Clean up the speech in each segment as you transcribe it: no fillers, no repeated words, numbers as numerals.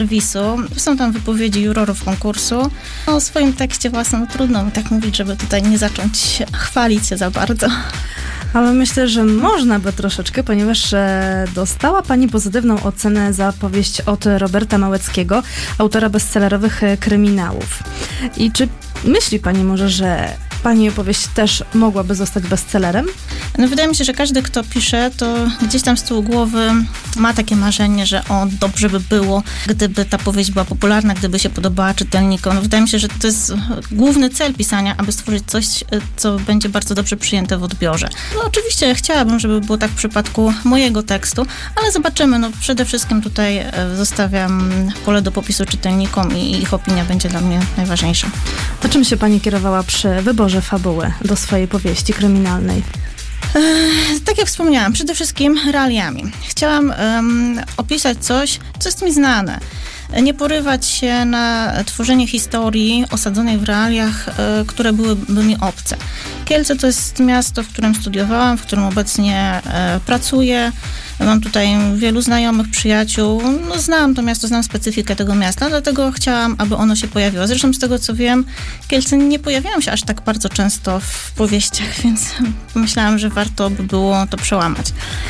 serwisu. Są tam wypowiedzi jurorów konkursu. O swoim tekście własnym trudno mi tak mówić, żeby tutaj nie zacząć chwalić się za bardzo. Ale myślę, że można by troszeczkę, ponieważ dostała pani pozytywną ocenę za powieść od Roberta Małeckiego, autora bestsellerowych kryminałów. I czy myśli pani może, że pani opowieść też mogłaby zostać bestsellerem? No wydaje mi się, że każdy, kto pisze, to gdzieś tam z tyłu głowy ma takie marzenie, że dobrze by było, gdyby ta powieść była popularna, gdyby się podobała czytelnikom. No wydaje mi się, że to jest główny cel pisania, aby stworzyć coś, co będzie bardzo dobrze przyjęte w odbiorze. No oczywiście chciałabym, żeby było tak w przypadku mojego tekstu, ale zobaczymy. No przede wszystkim tutaj zostawiam pole do popisu czytelnikom i ich opinia będzie dla mnie najważniejsza. A czym się pani kierowała przy wyborze fabuły do swojej powieści kryminalnej? Tak jak wspomniałam, przede wszystkim realiami. Chciałam opisać coś, co jest mi znane. Nie porywać się na tworzenie historii osadzonej w realiach, które byłyby mi obce. Kielce to jest miasto, w którym studiowałam, w którym obecnie pracuję. Mam tutaj wielu znajomych, przyjaciół. No, znam to miasto, znam specyfikę tego miasta, dlatego chciałam, aby ono się pojawiło. Zresztą z tego, co wiem, Kielce nie pojawiają się aż tak bardzo często w powieściach, więc myślałam, że warto by było to przełamać.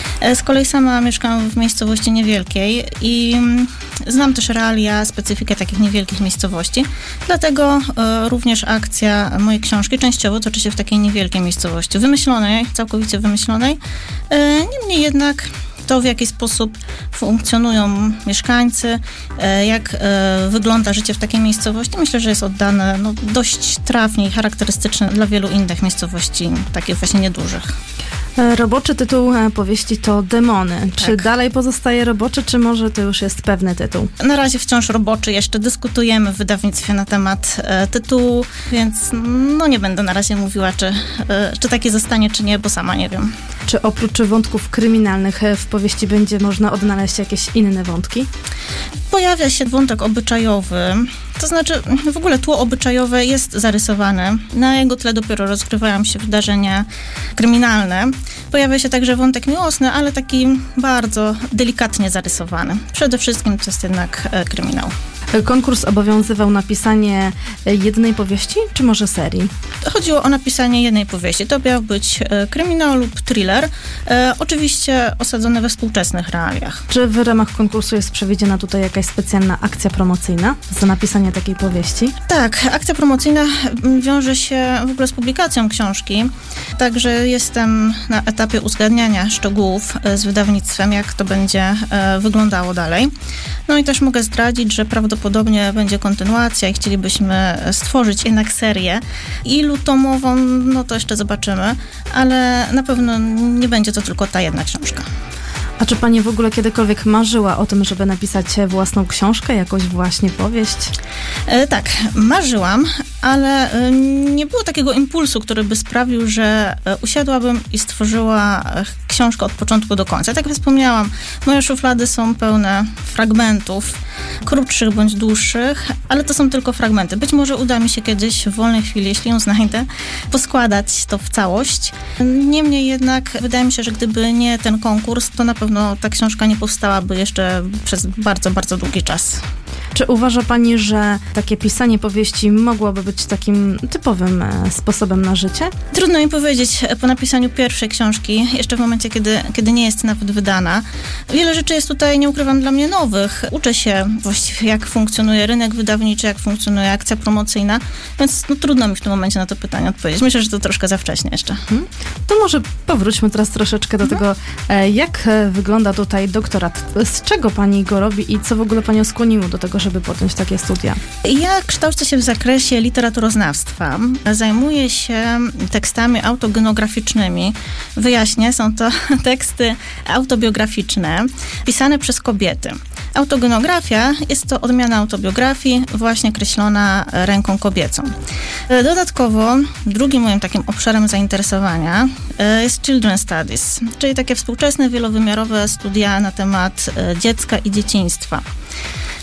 Z kolei sama mieszkam w miejscowości niewielkiej i znam też realia, specyfikę takich niewielkich miejscowości. Dlatego również akcja mojej książki częściowo toczy się w takiej niewielkiej miejscowości. Wymyślonej, całkowicie wymyślonej. Niemniej jednak to, w jaki sposób funkcjonują mieszkańcy, jak wygląda życie w takiej miejscowości, myślę, że jest oddane dość trafnie i charakterystyczne dla wielu innych miejscowości, takich właśnie niedużych. Roboczy tytuł powieści to Demony. Tak. Czy dalej pozostaje roboczy, czy może to już jest pewny tytuł? Na razie wciąż roboczy. Jeszcze dyskutujemy w wydawnictwie na temat tytułu, więc nie będę na razie mówiła, czy taki zostanie, czy nie, bo sama nie wiem. Czy oprócz wątków kryminalnych w powieści będzie można odnaleźć jakieś inne wątki? Pojawia się wątek obyczajowy, to znaczy w ogóle tło obyczajowe jest zarysowane. Na jego tle dopiero rozgrywają się wydarzenia kryminalne. Pojawia się także wątek miłosny, ale taki bardzo delikatnie zarysowany. Przede wszystkim to jest jednak kryminał. Konkurs obowiązywał napisanie jednej powieści, czy może serii? Chodziło o napisanie jednej powieści. To miał być kryminał lub thriller, oczywiście osadzony we współczesnych realiach. Czy w ramach konkursu jest przewidziana tutaj jakaś specjalna akcja promocyjna za napisanie takiej powieści? Tak, akcja promocyjna wiąże się w ogóle z publikacją książki, także jestem na etapie uzgadniania szczegółów z wydawnictwem, jak to będzie wyglądało dalej. No i też mogę zdradzić, że prawdopodobnie będzie kontynuacja i chcielibyśmy stworzyć jednak serię. Ilu tomową, to jeszcze zobaczymy, ale na pewno nie będzie to tylko ta jedna książka. A czy pani w ogóle kiedykolwiek marzyła o tym, żeby napisać własną książkę, jakąś właśnie powieść? Tak, marzyłam, ale nie było takiego impulsu, który by sprawił, że usiadłabym i stworzyła książkę od początku do końca. Tak jak wspomniałam, moje szuflady są pełne fragmentów, krótszych bądź dłuższych, ale to są tylko fragmenty. Być może uda mi się kiedyś w wolnej chwili, jeśli ją znajdę, poskładać to w całość. Niemniej jednak wydaje mi się, że gdyby nie ten konkurs, to na pewno ta książka nie powstałaby jeszcze przez bardzo, bardzo długi czas. Czy uważa pani, że takie pisanie powieści mogłoby być takim typowym sposobem na życie? Trudno mi powiedzieć po napisaniu pierwszej książki, jeszcze w momencie, kiedy nie jest nawet wydana. Wiele rzeczy jest tutaj, nie ukrywam, dla mnie nowych. Uczę się właściwie, jak funkcjonuje rynek wydawniczy, jak funkcjonuje akcja promocyjna, więc trudno mi w tym momencie na to pytanie odpowiedzieć. Myślę, że to troszkę za wcześnie jeszcze. To może powróćmy teraz troszeczkę do tego, jak wygląda tutaj doktorat. Z czego pani go robi i co w ogóle panią skłoniło do tego, żeby podjąć takie studia? Ja kształcę się w zakresie literaturoznawstwa. Zajmuję się tekstami autobiograficznymi. Wyjaśnię, są to teksty autobiograficzne, pisane przez kobiety. Autogenografia jest to odmiana autobiografii, właśnie kreślona ręką kobiecą. Dodatkowo drugim moim takim obszarem zainteresowania jest Children Studies, czyli takie współczesne, wielowymiarowe studia na temat dziecka i dzieciństwa. No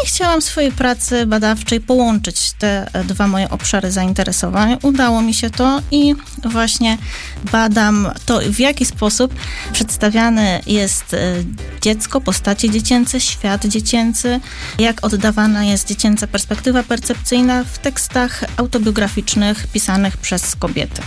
I chciałam w swojej pracy badawczej połączyć te dwa moje obszary zainteresowań. Udało mi się to i właśnie badam to, w jaki sposób przedstawiane jest dziecko, postacie dziecięce, świat dziecięcy, jak oddawana jest dziecięca perspektywa percepcyjna w tekstach autobiograficznych pisanych przez kobiety.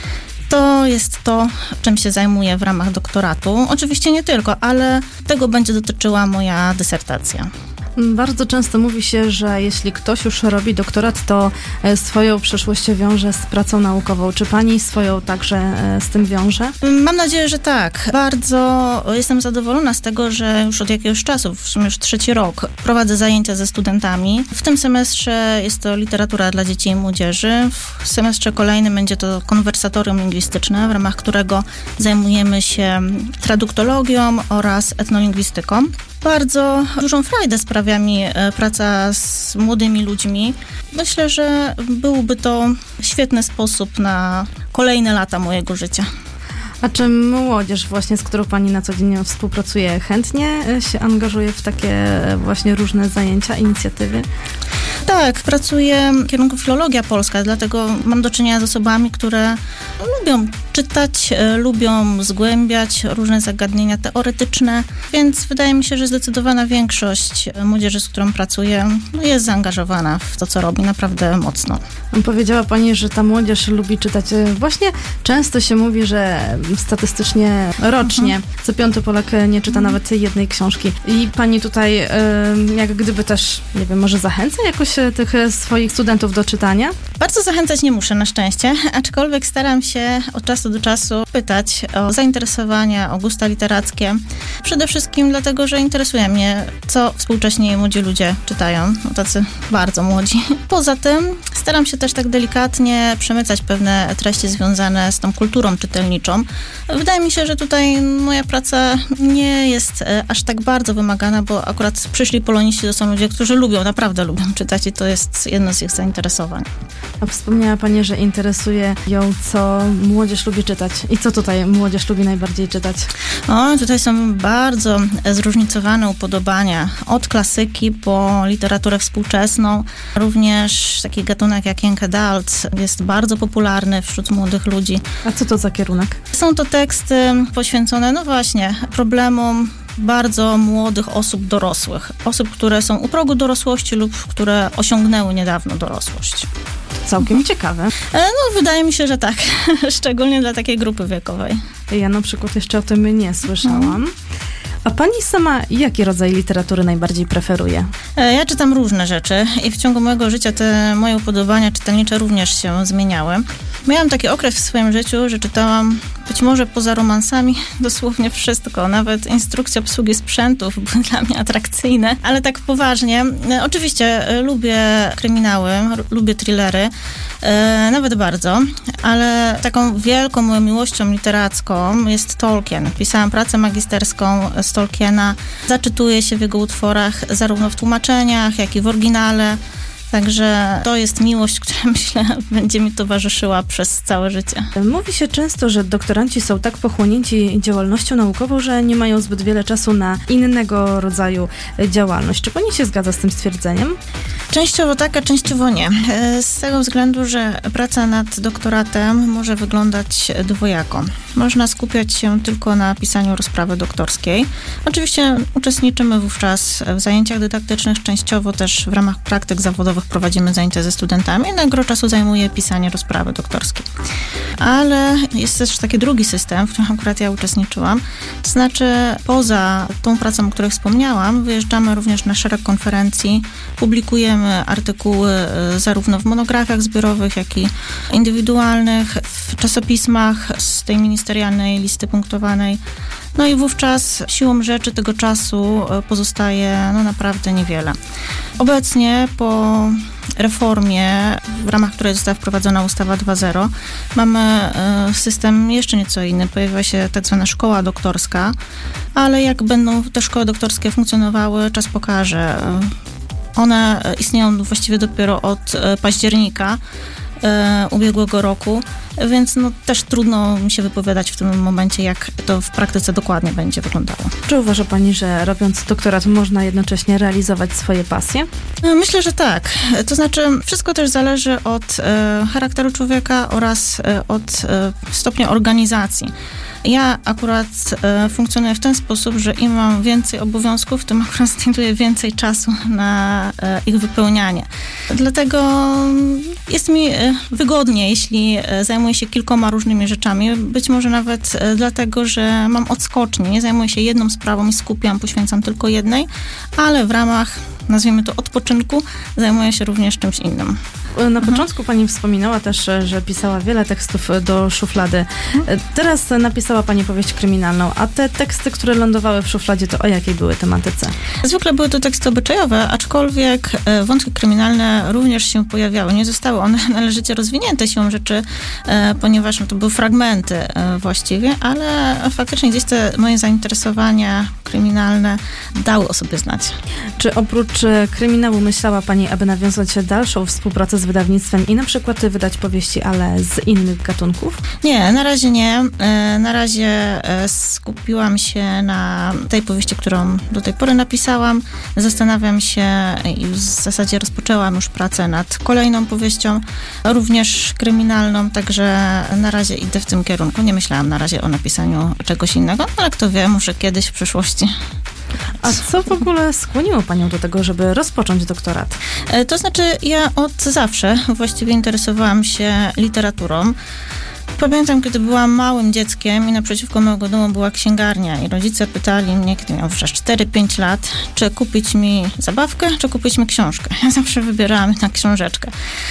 To jest to, czym się zajmuję w ramach doktoratu. Oczywiście nie tylko, ale tego będzie dotyczyła moja dysertacja. Bardzo często mówi się, że jeśli ktoś już robi doktorat, to swoją przyszłość wiąże z pracą naukową. Czy pani swoją także z tym wiąże? Mam nadzieję, że tak. Bardzo jestem zadowolona z tego, że już od jakiegoś czasu, w sumie już 3. rok, prowadzę zajęcia ze studentami. W tym semestrze jest to literatura dla dzieci i młodzieży. W semestrze kolejnym będzie to konwersatorium lingwistyczne, w ramach którego zajmujemy się traduktologią oraz etnolingwistyką. Bardzo dużą frajdę sprawia mi praca z młodymi ludźmi. Myślę, że byłby to świetny sposób na kolejne lata mojego życia. A czy młodzież właśnie, z którą pani na co dzień współpracuje, chętnie się angażuje w takie właśnie różne zajęcia, inicjatywy? Tak, pracuję w kierunku filologia polska, dlatego mam do czynienia z osobami, które lubią czytać, lubią zgłębiać różne zagadnienia teoretyczne, więc wydaje mi się, że zdecydowana większość młodzieży, z którą pracuję, jest zaangażowana w to, co robi, naprawdę mocno. Powiedziała pani, że ta młodzież lubi czytać. Właśnie często się mówi, że statystycznie rocznie co 5. Polak nie czyta nawet jednej książki. I pani tutaj jak gdyby też, nie wiem, może zachęca jakoś tych swoich studentów do czytania? Bardzo zachęcać nie muszę, na szczęście, aczkolwiek staram się od czasu do czasu pytać o zainteresowania, o gusta literackie. Przede wszystkim dlatego, że interesuje mnie, co współcześnie młodzi ludzie czytają, tacy bardzo młodzi. Poza tym staram się też tak delikatnie przemycać pewne treści związane z tą kulturą czytelniczą. Wydaje mi się, że tutaj moja praca nie jest aż tak bardzo wymagana, bo akurat przyszli poloniści to są ludzie, którzy naprawdę lubią czytać i to jest jedno z ich zainteresowań. A wspomniała pani, że interesuje ją, co młodzież lubi czytać. I co tutaj młodzież lubi najbardziej czytać? Tutaj są bardzo zróżnicowane upodobania. Od klasyki po literaturę współczesną. Również taki gatunek jak young adult jest bardzo popularny wśród młodych ludzi. A co to za kierunek? Są to teksty poświęcone, problemom bardzo młodych osób dorosłych. Osób, które są u progu dorosłości lub które osiągnęły niedawno dorosłość. Całkiem ciekawe. Wydaje mi się, że tak. Szczególnie dla takiej grupy wiekowej. Ja na przykład jeszcze o tym nie słyszałam. A pani sama jaki rodzaj literatury najbardziej preferuje? Ja czytam różne rzeczy i w ciągu mojego życia te moje upodobania czytelnicze również się zmieniały. Miałam taki okres w swoim życiu, że czytałam być może poza romansami dosłownie wszystko. Nawet instrukcje obsługi sprzętów były dla mnie atrakcyjne, ale tak poważnie. Oczywiście lubię kryminały, lubię thrillery, nawet bardzo, ale taką wielką moją miłością literacką jest Tolkien. Pisałam pracę magisterską z Tolkiena, zaczytuję się w jego utworach zarówno w tłumaczeniach, jak i w oryginale. Także to jest miłość, która myślę będzie mi towarzyszyła przez całe życie. Mówi się często, że doktoranci są tak pochłonięci działalnością naukową, że nie mają zbyt wiele czasu na innego rodzaju działalność. Czy pani się zgadza z tym stwierdzeniem? Częściowo tak, a częściowo nie. Z tego względu, że praca nad doktoratem może wyglądać dwojako. Można skupiać się tylko na pisaniu rozprawy doktorskiej. Oczywiście uczestniczymy wówczas w zajęciach dydaktycznych, częściowo też w ramach praktyk zawodowych prowadzimy zajęcia ze studentami, jednak gro czasu zajmuje pisanie rozprawy doktorskiej. Ale jest też taki drugi system, w którym akurat ja uczestniczyłam, to znaczy poza tą pracą, o której wspomniałam, wyjeżdżamy również na szereg konferencji, publikujemy artykuły zarówno w monografiach zbiorowych, jak i indywidualnych, w czasopismach z tej ministerialnej listy punktowanej. No i wówczas siłą rzeczy tego czasu pozostaje naprawdę niewiele. Obecnie po reformie, w ramach której została wprowadzona ustawa 2.0, mamy system jeszcze nieco inny. Pojawiła się tak zwana szkoła doktorska, ale jak będą te szkoły doktorskie funkcjonowały, czas pokaże. One istnieją właściwie dopiero od października. ubiegłego roku, więc no, też trudno mi się wypowiadać w tym momencie, jak to w praktyce dokładnie będzie wyglądało. Czy uważa pani, że robiąc doktorat można jednocześnie realizować swoje pasje? Myślę, że tak. To znaczy, wszystko też zależy od charakteru człowieka oraz od stopnia organizacji. Ja akurat funkcjonuję w ten sposób, że im mam więcej obowiązków, tym akurat znajduję więcej czasu na ich wypełnianie. Dlatego jest mi wygodnie, jeśli zajmuję się kilkoma różnymi rzeczami. Być może nawet dlatego, że mam odskocznie. Nie zajmuję się jedną sprawą i skupiam, poświęcam tylko jednej, ale w ramach, nazwijmy to, odpoczynku, zajmuję się również czymś innym. Na początku pani wspominała też, że pisała wiele tekstów do szuflady. Teraz napisała pani powieść kryminalną, a te teksty, które lądowały w szufladzie, to o jakiej były tematyce? Zwykle były to teksty obyczajowe, aczkolwiek wątki kryminalne również się pojawiały. Nie zostały one należycie rozwinięte siłą rzeczy, ponieważ to były fragmenty właściwie, ale faktycznie gdzieś te moje zainteresowania kryminalne dały o sobie znać. Czy oprócz kryminału myślała pani, aby nawiązać dalszą współpracę z wydawnictwem i na przykład wydać powieści, ale z innych gatunków? Nie, na razie nie. Na razie skupiłam się na tej powieści, którą do tej pory napisałam. Zastanawiam się i w zasadzie rozpoczęłam już pracę nad kolejną powieścią, również kryminalną, także na razie idę w tym kierunku. Nie myślałam na razie o napisaniu czegoś innego, ale kto wie, może kiedyś w przyszłości. A co w ogóle skłoniło panią do tego, żeby rozpocząć doktorat? To znaczy, ja od zawsze właściwie interesowałam się literaturą. Pamiętam, kiedy byłam małym dzieckiem i naprzeciwko mojego domu była księgarnia i rodzice pytali mnie, kiedy miałam wówczas 4-5 lat, czy kupić mi zabawkę, czy kupić mi książkę. Ja zawsze wybierałam na książeczkę.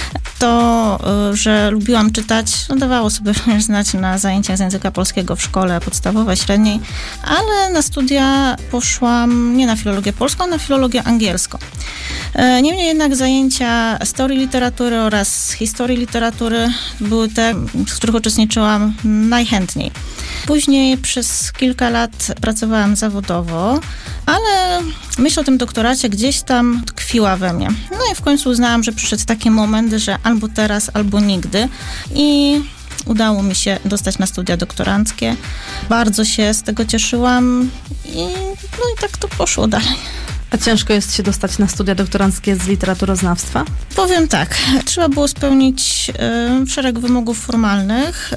To, że lubiłam czytać, dawało sobie również znać na zajęciach z języka polskiego w szkole podstawowej, średniej, ale na studia poszłam nie na filologię polską, a na filologię angielską. Niemniej jednak zajęcia z teorii literatury oraz historii literatury były te, z których uczestniczyłam najchętniej. Później przez kilka lat pracowałam zawodowo, ale myśl o tym doktoracie gdzieś tam tkwiła we mnie. No i w końcu uznałam, że przyszedł taki moment, że albo teraz, albo nigdy. I udało mi się dostać na studia doktoranckie. Bardzo się z tego cieszyłam i tak to poszło dalej. A ciężko jest się dostać na studia doktoranckie z literaturoznawstwa? Powiem tak, trzeba było spełnić szereg wymogów formalnych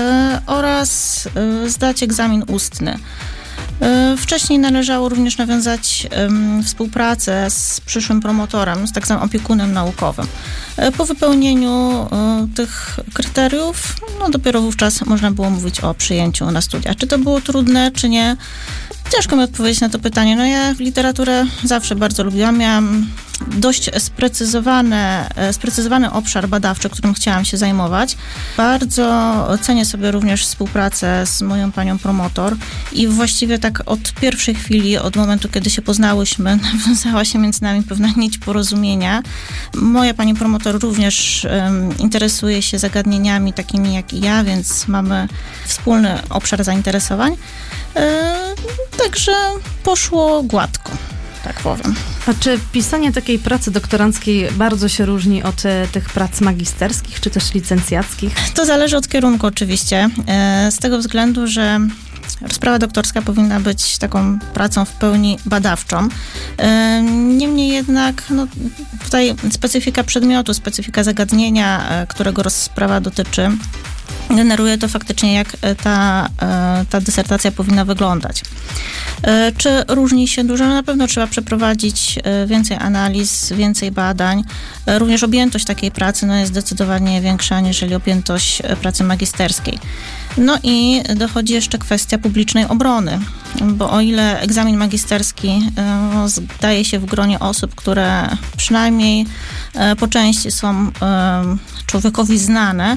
oraz zdać egzamin ustny. Wcześniej należało również nawiązać współpracę z przyszłym promotorem, z tak zwanym opiekunem naukowym. Po wypełnieniu tych kryteriów, dopiero wówczas można było mówić o przyjęciu na studia. Czy to było trudne, czy nie? Ciężko mi odpowiedzieć na to pytanie. Ja literaturę zawsze bardzo lubiłam. Miałam dość sprecyzowany obszar badawczy, którym chciałam się zajmować. Bardzo cenię sobie również współpracę z moją panią promotor i właściwie tak od pierwszej chwili, od momentu, kiedy się poznałyśmy, nawiązała się między nami pewna nić porozumienia. Moja pani promotor również interesuje się zagadnieniami takimi jak i ja, więc mamy wspólny obszar zainteresowań. Także poszło gładko, tak powiem. A czy pisanie takiej pracy doktoranckiej bardzo się różni od tych prac magisterskich, czy też licencjackich? To zależy od kierunku oczywiście, z tego względu, że rozprawa doktorska powinna być taką pracą w pełni badawczą. Niemniej jednak tutaj specyfika przedmiotu, specyfika zagadnienia, którego rozprawa dotyczy, generuje to faktycznie, jak ta dysertacja powinna wyglądać. Czy różni się dużo? Na pewno trzeba przeprowadzić więcej analiz, więcej badań. Również objętość takiej pracy jest zdecydowanie większa aniżeli objętość pracy magisterskiej. I dochodzi jeszcze kwestia publicznej obrony, bo o ile egzamin magisterski zdaje się w gronie osób, które przynajmniej po części są człowiekowi znane,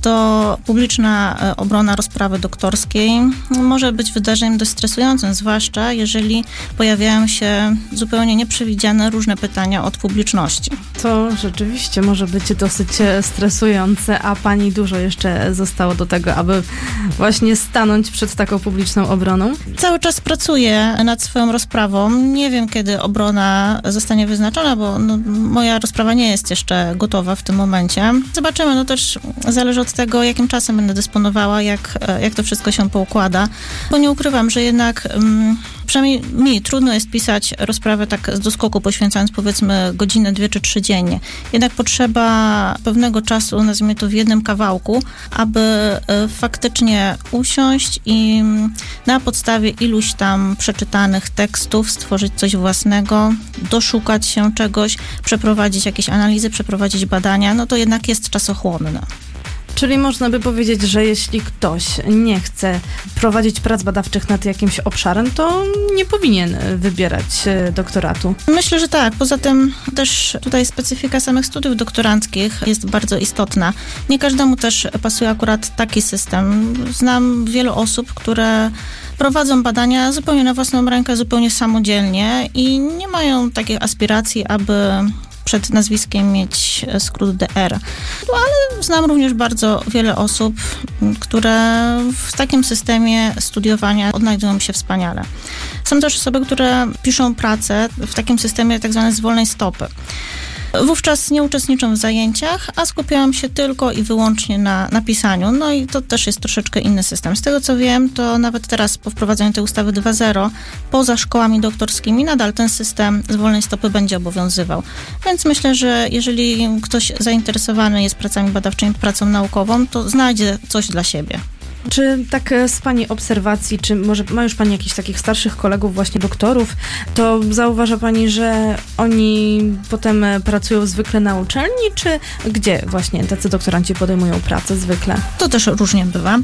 to publiczna obrona rozprawy doktorskiej może być wydarzeniem dość stresującym, zwłaszcza jeżeli pojawiają się zupełnie nieprzewidziane różne pytania od publiczności. To rzeczywiście może być dosyć stresujące, a pani dużo jeszcze zostało do tego, aby właśnie stanąć przed taką publiczną obroną? Cały czas pracuję nad swoją rozprawą. Nie wiem, kiedy obrona zostanie wyznaczona, bo moja rozprawa nie jest jeszcze gotowa w tym momencie. Zobaczymy, też zależy od tego, jakim czasem będę dysponowała, jak to wszystko się poukłada. Bo nie ukrywam, że jednak przynajmniej mi trudno jest pisać rozprawę tak z doskoku, poświęcając powiedzmy godzinę, 2 czy 3 dziennie. Jednak potrzeba pewnego czasu, nazwijmy to w jednym kawałku, aby faktycznie usiąść i na podstawie iluś tam przeczytanych tekstów stworzyć coś własnego, doszukać się czegoś, przeprowadzić jakieś analizy, przeprowadzić badania, to jednak jest czasochłonne. Czyli można by powiedzieć, że jeśli ktoś nie chce prowadzić prac badawczych nad jakimś obszarem, to nie powinien wybierać doktoratu. Myślę, że tak. Poza tym też tutaj specyfika samych studiów doktoranckich jest bardzo istotna. Nie każdemu też pasuje akurat taki system. Znam wielu osób, które prowadzą badania zupełnie na własną rękę, zupełnie samodzielnie i nie mają takich aspiracji, aby przed nazwiskiem mieć skrót DR. Ale znam również bardzo wiele osób, które w takim systemie studiowania odnajdują się wspaniale. Są też osoby, które piszą pracę w takim systemie tak zwanej z wolnej stopy. Wówczas nie uczestniczą w zajęciach, a skupiałam się tylko i wyłącznie na pisaniu. I to też jest troszeczkę inny system. Z tego co wiem, to nawet teraz po wprowadzeniu tej ustawy 2.0 poza szkołami doktorskimi nadal ten system z wolnej stopy będzie obowiązywał. Więc myślę, że jeżeli ktoś zainteresowany jest pracami badawczymi, pracą naukową, to znajdzie coś dla siebie. Czy tak z pani obserwacji, czy może ma już pani jakichś takich starszych kolegów, właśnie doktorów, to zauważa pani, że oni potem pracują zwykle na uczelni, czy gdzie właśnie tacy doktoranci podejmują pracę zwykle? To też różnie bywa.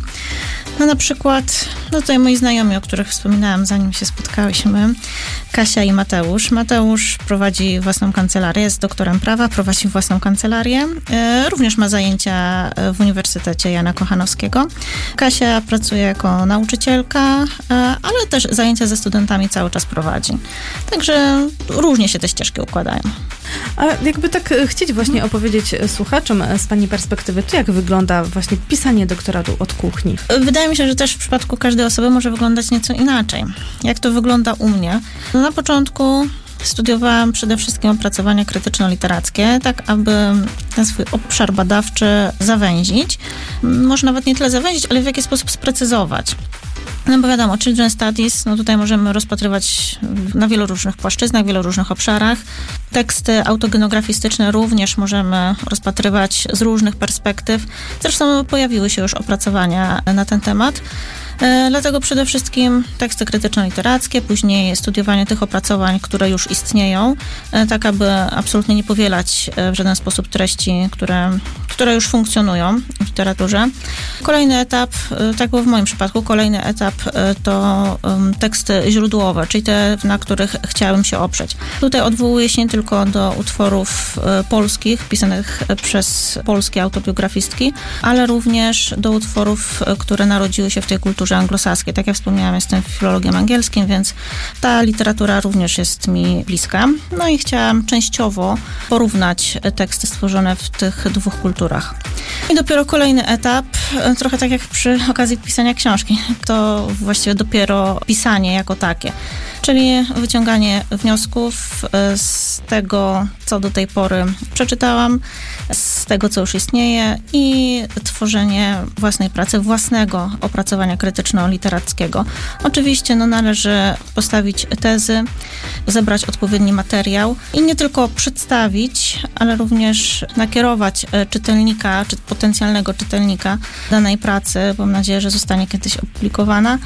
Na przykład, tutaj moi znajomi, o których wspominałam, zanim się spotkałyśmy, Kasia i Mateusz. Mateusz prowadzi własną kancelarię, jest doktorem prawa, prowadzi własną kancelarię. Również ma zajęcia w Uniwersytecie Jana Kochanowskiego. Kasia pracuje jako nauczycielka, ale też zajęcia ze studentami cały czas prowadzi. Także różnie się te ścieżki układają. A jakby tak chcieć właśnie opowiedzieć słuchaczom z pani perspektywy, to jak wygląda właśnie pisanie doktoratu od kuchni? Wydaje mi się, że też w przypadku każdej osoby może wyglądać nieco inaczej. Jak to wygląda u mnie? Na początku studiowałam przede wszystkim opracowanie krytyczno-literackie, tak aby ten swój obszar badawczy zawęzić. Może nawet nie tyle zawęzić, ale w jaki sposób sprecyzować. Bo wiadomo, Children's Studies, tutaj możemy rozpatrywać na wielu różnych płaszczyznach, wielu różnych obszarach. Teksty autogenografistyczne również możemy rozpatrywać z różnych perspektyw. Zresztą pojawiły się już opracowania na ten temat. Dlatego przede wszystkim teksty krytyczno-literackie, później studiowanie tych opracowań, które już istnieją, tak aby absolutnie nie powielać w żaden sposób treści, które już funkcjonują w literaturze. Kolejny etap, tak było w moim przypadku, kolejny etap to teksty źródłowe, czyli te, na których chciałabym się oprzeć. Tutaj odwołuję się nie tylko do utworów polskich, pisanych przez polskie autobiografistki, ale również do utworów, które narodziły się w tej kulturze anglosaskiej. Tak jak wspomniałam, jestem filologiem angielskim, więc ta literatura również jest mi bliska. I chciałam częściowo porównać teksty stworzone w tych dwóch kulturach. I dopiero kolejny etap, trochę tak jak przy okazji pisania książki, to właściwie dopiero pisanie jako takie. Czyli wyciąganie wniosków z tego, co do tej pory przeczytałam, z tego, co już istnieje i tworzenie własnej pracy, własnego opracowania krytyczno-literackiego. Oczywiście należy postawić tezy, zebrać odpowiedni materiał i nie tylko przedstawić, ale również nakierować czytelnika, czy potencjalnego czytelnika danej pracy, mam nadzieję, że zostanie kiedyś opublikowana,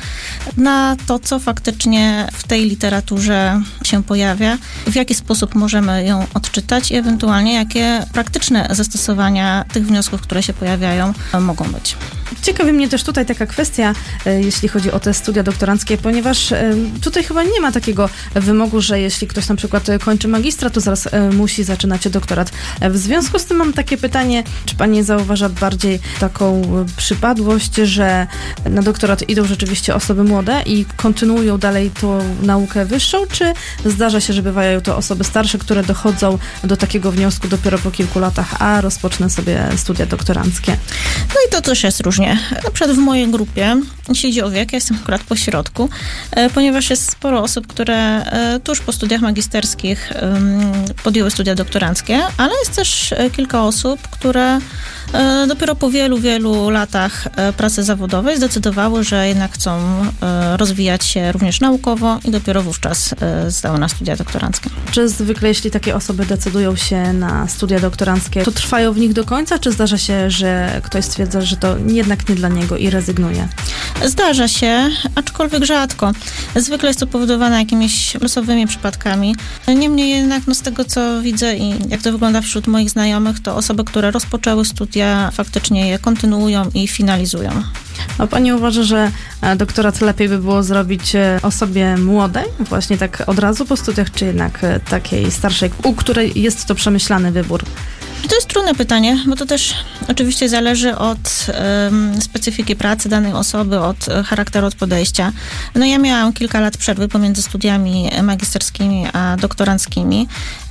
na to, co faktycznie w tej literaturze się pojawia, w jaki sposób możemy ją odczytać i ewentualnie jakie praktyczne zastosowania tych wniosków, które się pojawiają, mogą być. Ciekawi mnie też tutaj taka kwestia, jeśli chodzi o te studia doktoranckie, ponieważ tutaj chyba nie ma takiego wymogu, że jeśli ktoś na przykład kończy magistra, to zaraz musi zaczynać doktorat. W związku z tym mam takie pytanie, czy pani zauważa bardziej taką przypadłość, że na doktorat idą rzeczywiście osoby młode i kontynuują dalej tą naukę wyższą, czy zdarza się, że bywają to osoby starsze, które dochodzą do takiego wniosku dopiero po kilku latach, a rozpocznę sobie studia doktoranckie? No i to też jest różnie. Na przykład w mojej grupie, jeśli chodzi o wiek, ja jestem akurat po środku, ponieważ jest sporo osób, które tuż po studiach magisterskich podjęły studia doktoranckie, ale jest też kilka osób, które dopiero po wielu, wielu latach pracy zawodowej zdecydowały, że jednak chcą rozwijać się również naukowo i dopiero wówczas zdały na studia doktoranckie. Czy zwykle, jeśli takie osoby decydują się na studia doktoranckie, to trwają w nich do końca, czy zdarza się, że ktoś stwierdza, że to jednak nie dla niego i rezygnuje? Zdarza się, aczkolwiek rzadko. Zwykle jest to powodowane jakimiś losowymi przypadkami. Niemniej jednak, z tego co widzę i jak to wygląda wśród moich znajomych, to osoby, które rozpoczęły studia, faktycznie je kontynuują i finalizują. A pani uważa, że doktorat lepiej by było zrobić osobie młodej, właśnie tak od razu po studiach, czy jednak takiej starszej, u której jest to przemyślany wybór? To jest trudne pytanie, bo to też oczywiście zależy od specyfiki pracy danej osoby, od charakteru, od podejścia. Ja miałam kilka lat przerwy pomiędzy studiami magisterskimi a doktoranckimi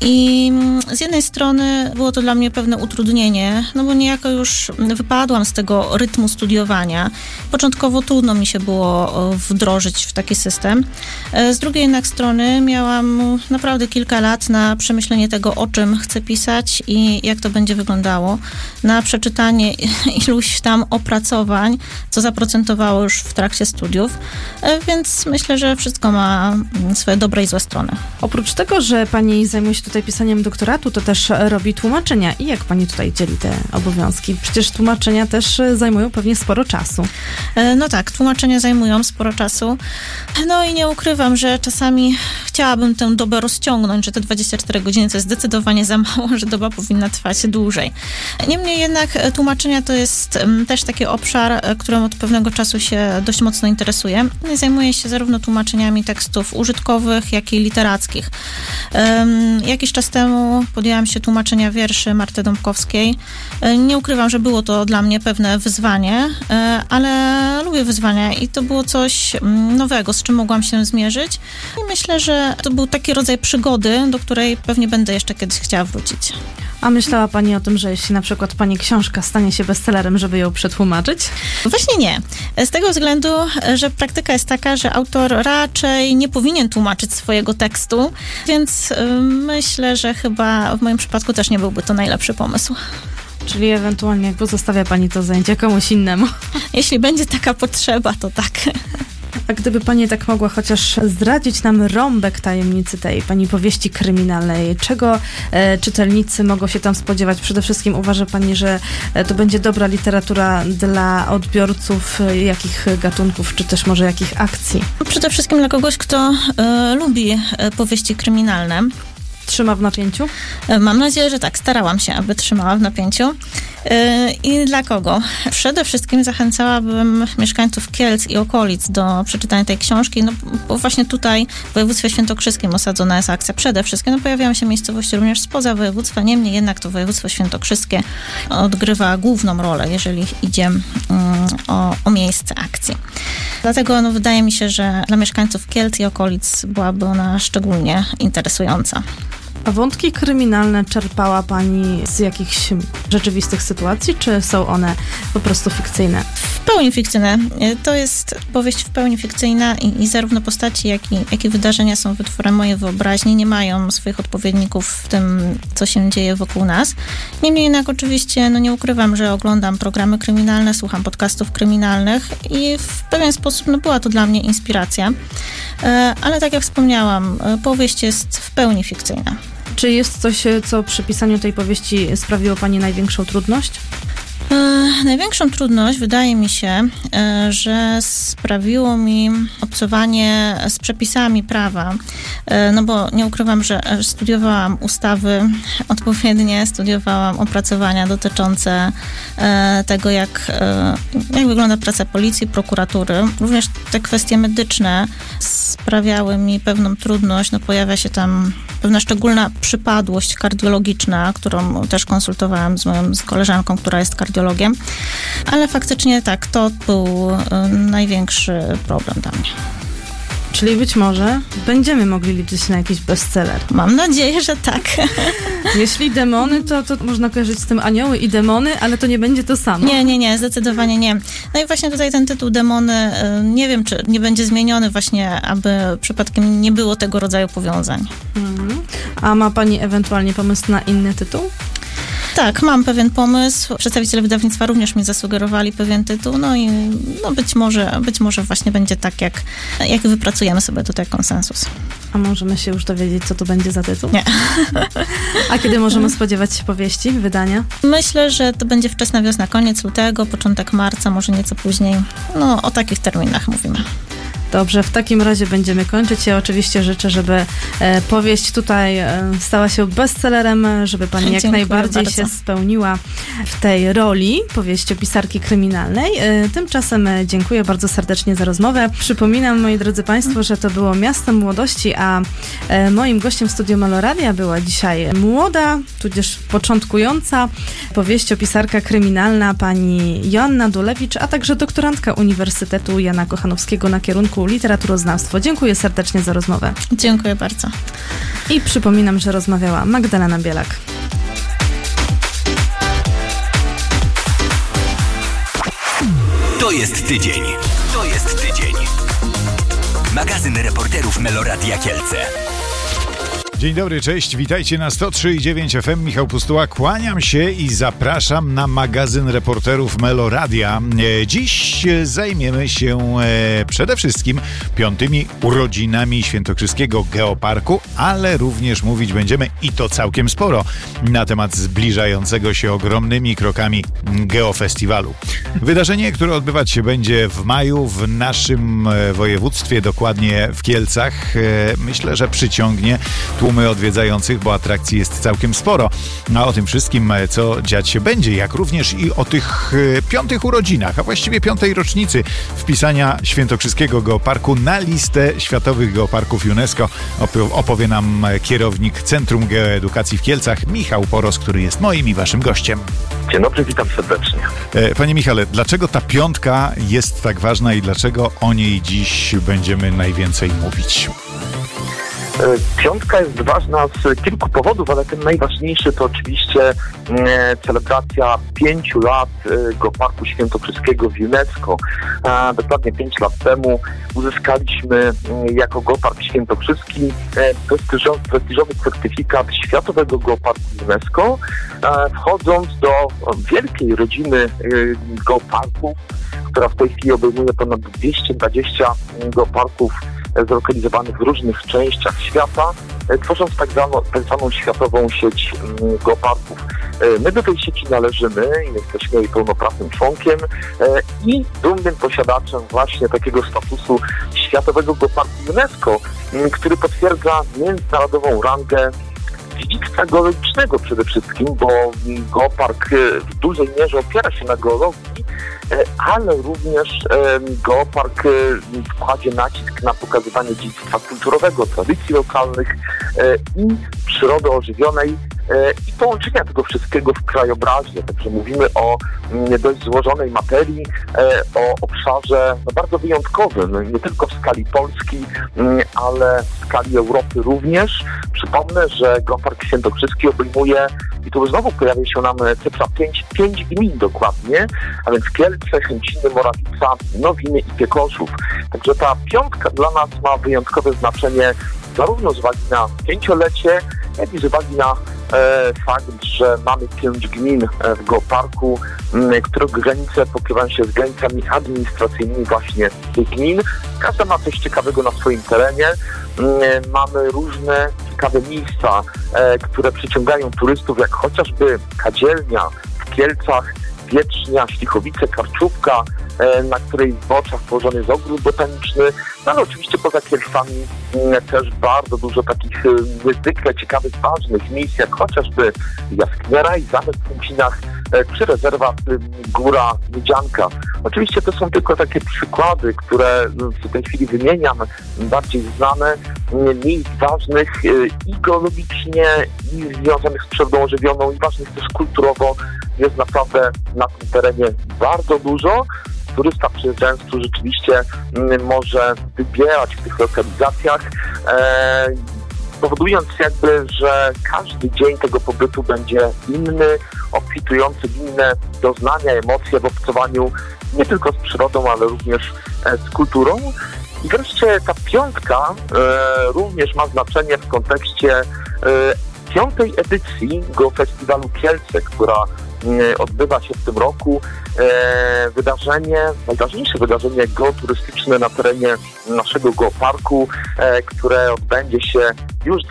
i z jednej strony było to dla mnie pewne utrudnienie, bo niejako już wypadłam z tego rytmu studiowania. Początkowo trudno mi się było wdrożyć w taki system. Z drugiej jednak strony miałam naprawdę kilka lat na przemyślenie tego, o czym chcę pisać i jak to będzie wyglądało, na przeczytanie iluś tam opracowań, co zaprocentowało już w trakcie studiów, więc myślę, że wszystko ma swoje dobre i złe strony. Oprócz tego, że pani zajmuje się tutaj pisaniem doktoratu, to też robi tłumaczenia. I jak pani tutaj dzieli te obowiązki? Przecież tłumaczenia też zajmują pewnie sporo czasu. No tak, tłumaczenia zajmują sporo czasu. I nie ukrywam, że czasami chciałabym tę dobę rozciągnąć, że te 24 godziny to jest zdecydowanie za mało, że doba powinna trwać dłużej. Niemniej jednak tłumaczenia to jest też taki obszar, którym od pewnego czasu się dość mocno interesuję. Zajmuję się zarówno tłumaczeniami tekstów użytkowych, jak i literackich. Jakiś czas temu podjęłam się tłumaczenia wierszy Marty Dąbkowskiej. Nie ukrywam, że było to dla mnie pewne wyzwanie, ale lubię wyzwania i to było coś nowego, z czym mogłam się zmierzyć. I myślę, że to był taki rodzaj przygody, do której pewnie będę jeszcze kiedyś chciała wrócić. A myślała pani o tym, że jeśli na przykład pani książka stanie się bestsellerem, żeby ją przetłumaczyć? Właśnie nie. Z tego względu, że praktyka jest taka, że autor raczej nie powinien tłumaczyć swojego tekstu, więc myślę, że chyba w moim przypadku też nie byłby to najlepszy pomysł. Czyli ewentualnie pozostawia pani to zajęcie komuś innemu? Jeśli będzie taka potrzeba, to tak. A gdyby pani tak mogła chociaż zdradzić nam rąbek tajemnicy tej pani powieści kryminalnej, czego czytelnicy mogą się tam spodziewać? Przede wszystkim uważa pani, że to będzie dobra literatura dla odbiorców jakich gatunków, czy też może jakich akcji? Przede wszystkim dla kogoś, kto lubi powieści kryminalne. Trzyma w napięciu? Mam nadzieję, że tak. Starałam się, aby trzymała w napięciu. I dla kogo? Przede wszystkim zachęcałabym mieszkańców Kielc i okolic do przeczytania tej książki, bo właśnie tutaj w województwie świętokrzyskim osadzona jest akcja. Przede wszystkim pojawiają się miejscowości również spoza województwa, niemniej jednak to województwo świętokrzyskie odgrywa główną rolę, jeżeli idzie o miejsce akcji. Dlatego wydaje mi się, że dla mieszkańców Kielc i okolic byłaby ona szczególnie interesująca. A wątki kryminalne czerpała pani z jakichś rzeczywistych sytuacji, czy są one po prostu fikcyjne? W pełni fikcyjne. To jest powieść w pełni fikcyjna i zarówno postaci, jak i wydarzenia są wytworem mojej wyobraźni, nie mają swoich odpowiedników w tym, co się dzieje wokół nas. Niemniej jednak oczywiście nie ukrywam, że oglądam programy kryminalne, słucham podcastów kryminalnych i w pewien sposób była to dla mnie inspiracja. Ale tak jak wspomniałam, powieść jest w pełni fikcyjna. Czy jest coś, co przy pisaniu tej powieści sprawiło pani największą trudność? Największą trudność, wydaje mi się, że sprawiło mi obcowanie z przepisami prawa, no bo nie ukrywam, że studiowałam ustawy odpowiednie, studiowałam opracowania dotyczące tego, jak wygląda praca policji, prokuratury. Również te kwestie medyczne sprawiały mi pewną trudność, no pojawia się tam pewna szczególna przypadłość kardiologiczna, którą też konsultowałam z koleżanką, która jest kardiologiem, ale faktycznie tak, to był największy problem dla mnie. Czyli być może będziemy mogli liczyć na jakiś bestseller. Mam nadzieję, że tak. Jeśli demony, to można kojarzyć z tym anioły i demony, ale to nie będzie to samo. Nie, zdecydowanie nie. No i właśnie tutaj ten tytuł demony, nie wiem, czy nie będzie zmieniony właśnie, aby przypadkiem nie było tego rodzaju powiązań. A ma pani ewentualnie pomysł na inny tytuł? Tak, mam pewien pomysł. Przedstawiciele wydawnictwa również mi zasugerowali pewien tytuł, no i być może właśnie będzie tak, jak wypracujemy sobie tutaj konsensus. A możemy się już dowiedzieć, co to będzie za tytuł? Nie. A kiedy możemy spodziewać się powieści, wydania? Myślę, że to będzie wczesna wiosna, koniec lutego, początek marca, może nieco później. No, o takich terminach mówimy. Dobrze, w takim razie będziemy kończyć. Ja oczywiście życzę, żeby powieść tutaj stała się bestsellerem, żeby pani jak najbardziej się spełniła w tej roli powieściopisarki kryminalnej. Tymczasem dziękuję bardzo serdecznie za rozmowę. Przypominam, moi drodzy państwo, że to było Miasto Młodości, a moim gościem w studiu Meloradia była dzisiaj młoda, tudzież początkująca powieściopisarka kryminalna pani Joanna Dulewicz, a także doktorantka Uniwersytetu Jana Kochanowskiego na kierunku literaturoznawstwo. Dziękuję serdecznie za rozmowę. Dziękuję bardzo. I przypominam, że rozmawiała Magdalena Bielak. To jest tydzień. Magazyn reporterów Meloradia Kielce. Dzień dobry, cześć, witajcie na 103,9 FM. Michał Pustuła, kłaniam się i zapraszam na magazyn reporterów Meloradia. Dziś zajmiemy się przede wszystkim 5. urodzinami Świętokrzyskiego Geoparku, ale również mówić będziemy, i to całkiem sporo, na temat zbliżającego się ogromnymi krokami Geofestiwalu. Wydarzenie, które odbywać się będzie w maju w naszym województwie, dokładnie w Kielcach, myślę, że przyciągnie tłumy odwiedzających, bo atrakcji jest całkiem sporo. A o tym wszystkim, co dziać się będzie, jak również i o tych 5. urodzinach, a właściwie 5. rocznicy wpisania Świętokrzyskiego Geoparku na listę światowych geoparków UNESCO, opowie nam kierownik Centrum Geoedukacji w Kielcach, Michał Poros, który jest moim i waszym gościem. Dzień dobry, witam serdecznie. Panie Michale, dlaczego ta 5. jest tak ważna i dlaczego o niej dziś będziemy najwięcej mówić? 5. jest ważna z kilku powodów, ale ten najważniejszy to oczywiście celebracja 5 lat Geoparku Świętokrzyskiego w UNESCO. Dokładnie 5 lat temu uzyskaliśmy jako Geopark Świętokrzyski prestiżowy certyfikat Światowego Geoparku UNESCO, wchodząc do wielkiej rodziny geoparków, która w tej chwili obejmuje ponad 220 geoparków zlokalizowanych w różnych częściach świata, tworząc tak zwaną światową sieć geoparków. My do tej sieci należymy i jesteśmy jej pełnoprawnym członkiem i dumnym posiadaczem właśnie takiego statusu Światowego Geoparku UNESCO, który potwierdza międzynarodową rangę dziedzictwa geologicznego przede wszystkim, bo geopark w dużej mierze opiera się na geologii, ale również geopark kładzie nacisk na pokazywanie dziedzictwa kulturowego, tradycji lokalnych i przyrody ożywionej i połączenia tego wszystkiego w krajobrazie. Także mówimy o dość złożonej materii, o obszarze bardzo wyjątkowym, nie tylko w skali Polski, ale w skali Europy również. Przypomnę, że Geopark Świętokrzyski obejmuje, i tu znowu pojawia się nam cyfra 5 gmin dokładnie, a więc Kielce, Chęciny, Morawica, Nowiny i Piekoszów. Także ta 5 dla nas ma wyjątkowe znaczenie zarówno z uwagi na 5-lecie, jak i z uwagi na fakt, że mamy 5 gmin w geoparku, których granice pokrywają się z granicami administracyjnymi właśnie tych gmin. Każda ma coś ciekawego na swoim terenie. Mamy różne ciekawe miejsca, które przyciągają turystów, jak chociażby kadzielnia w Kielcach, Nawiecznia, Ślichowice, Karczówka, na której w oczach położony jest ogród botaniczny, no ale oczywiście poza Kielcami też bardzo dużo takich niezwykle ciekawych, ważnych miejsc, jak chociażby jaskinia Raj, zamek w Kęcinach, czy rezerwat Góra Miedzianka. Oczywiście to są tylko takie przykłady, które w tej chwili wymieniam, bardziej znane, miejsc ważnych i geologicznie, i związanych z przyrodą ożywioną, i ważnych też kulturowo. Jest naprawdę na tym terenie bardzo dużo. Turysta przyjeżdżając tu rzeczywiście może wybierać w tych lokalizacjach, powodując jakby, że każdy dzień tego pobytu będzie inny, obfitujący w inne doznania, emocje w obcowaniu nie tylko z przyrodą, ale również z kulturą. I wreszcie ta piątka również ma znaczenie w kontekście 5. edycji Geofestiwalu Kielce, która odbywa się w tym roku. Najważniejsze wydarzenie geoturystyczne na terenie naszego geoparku, które odbędzie się już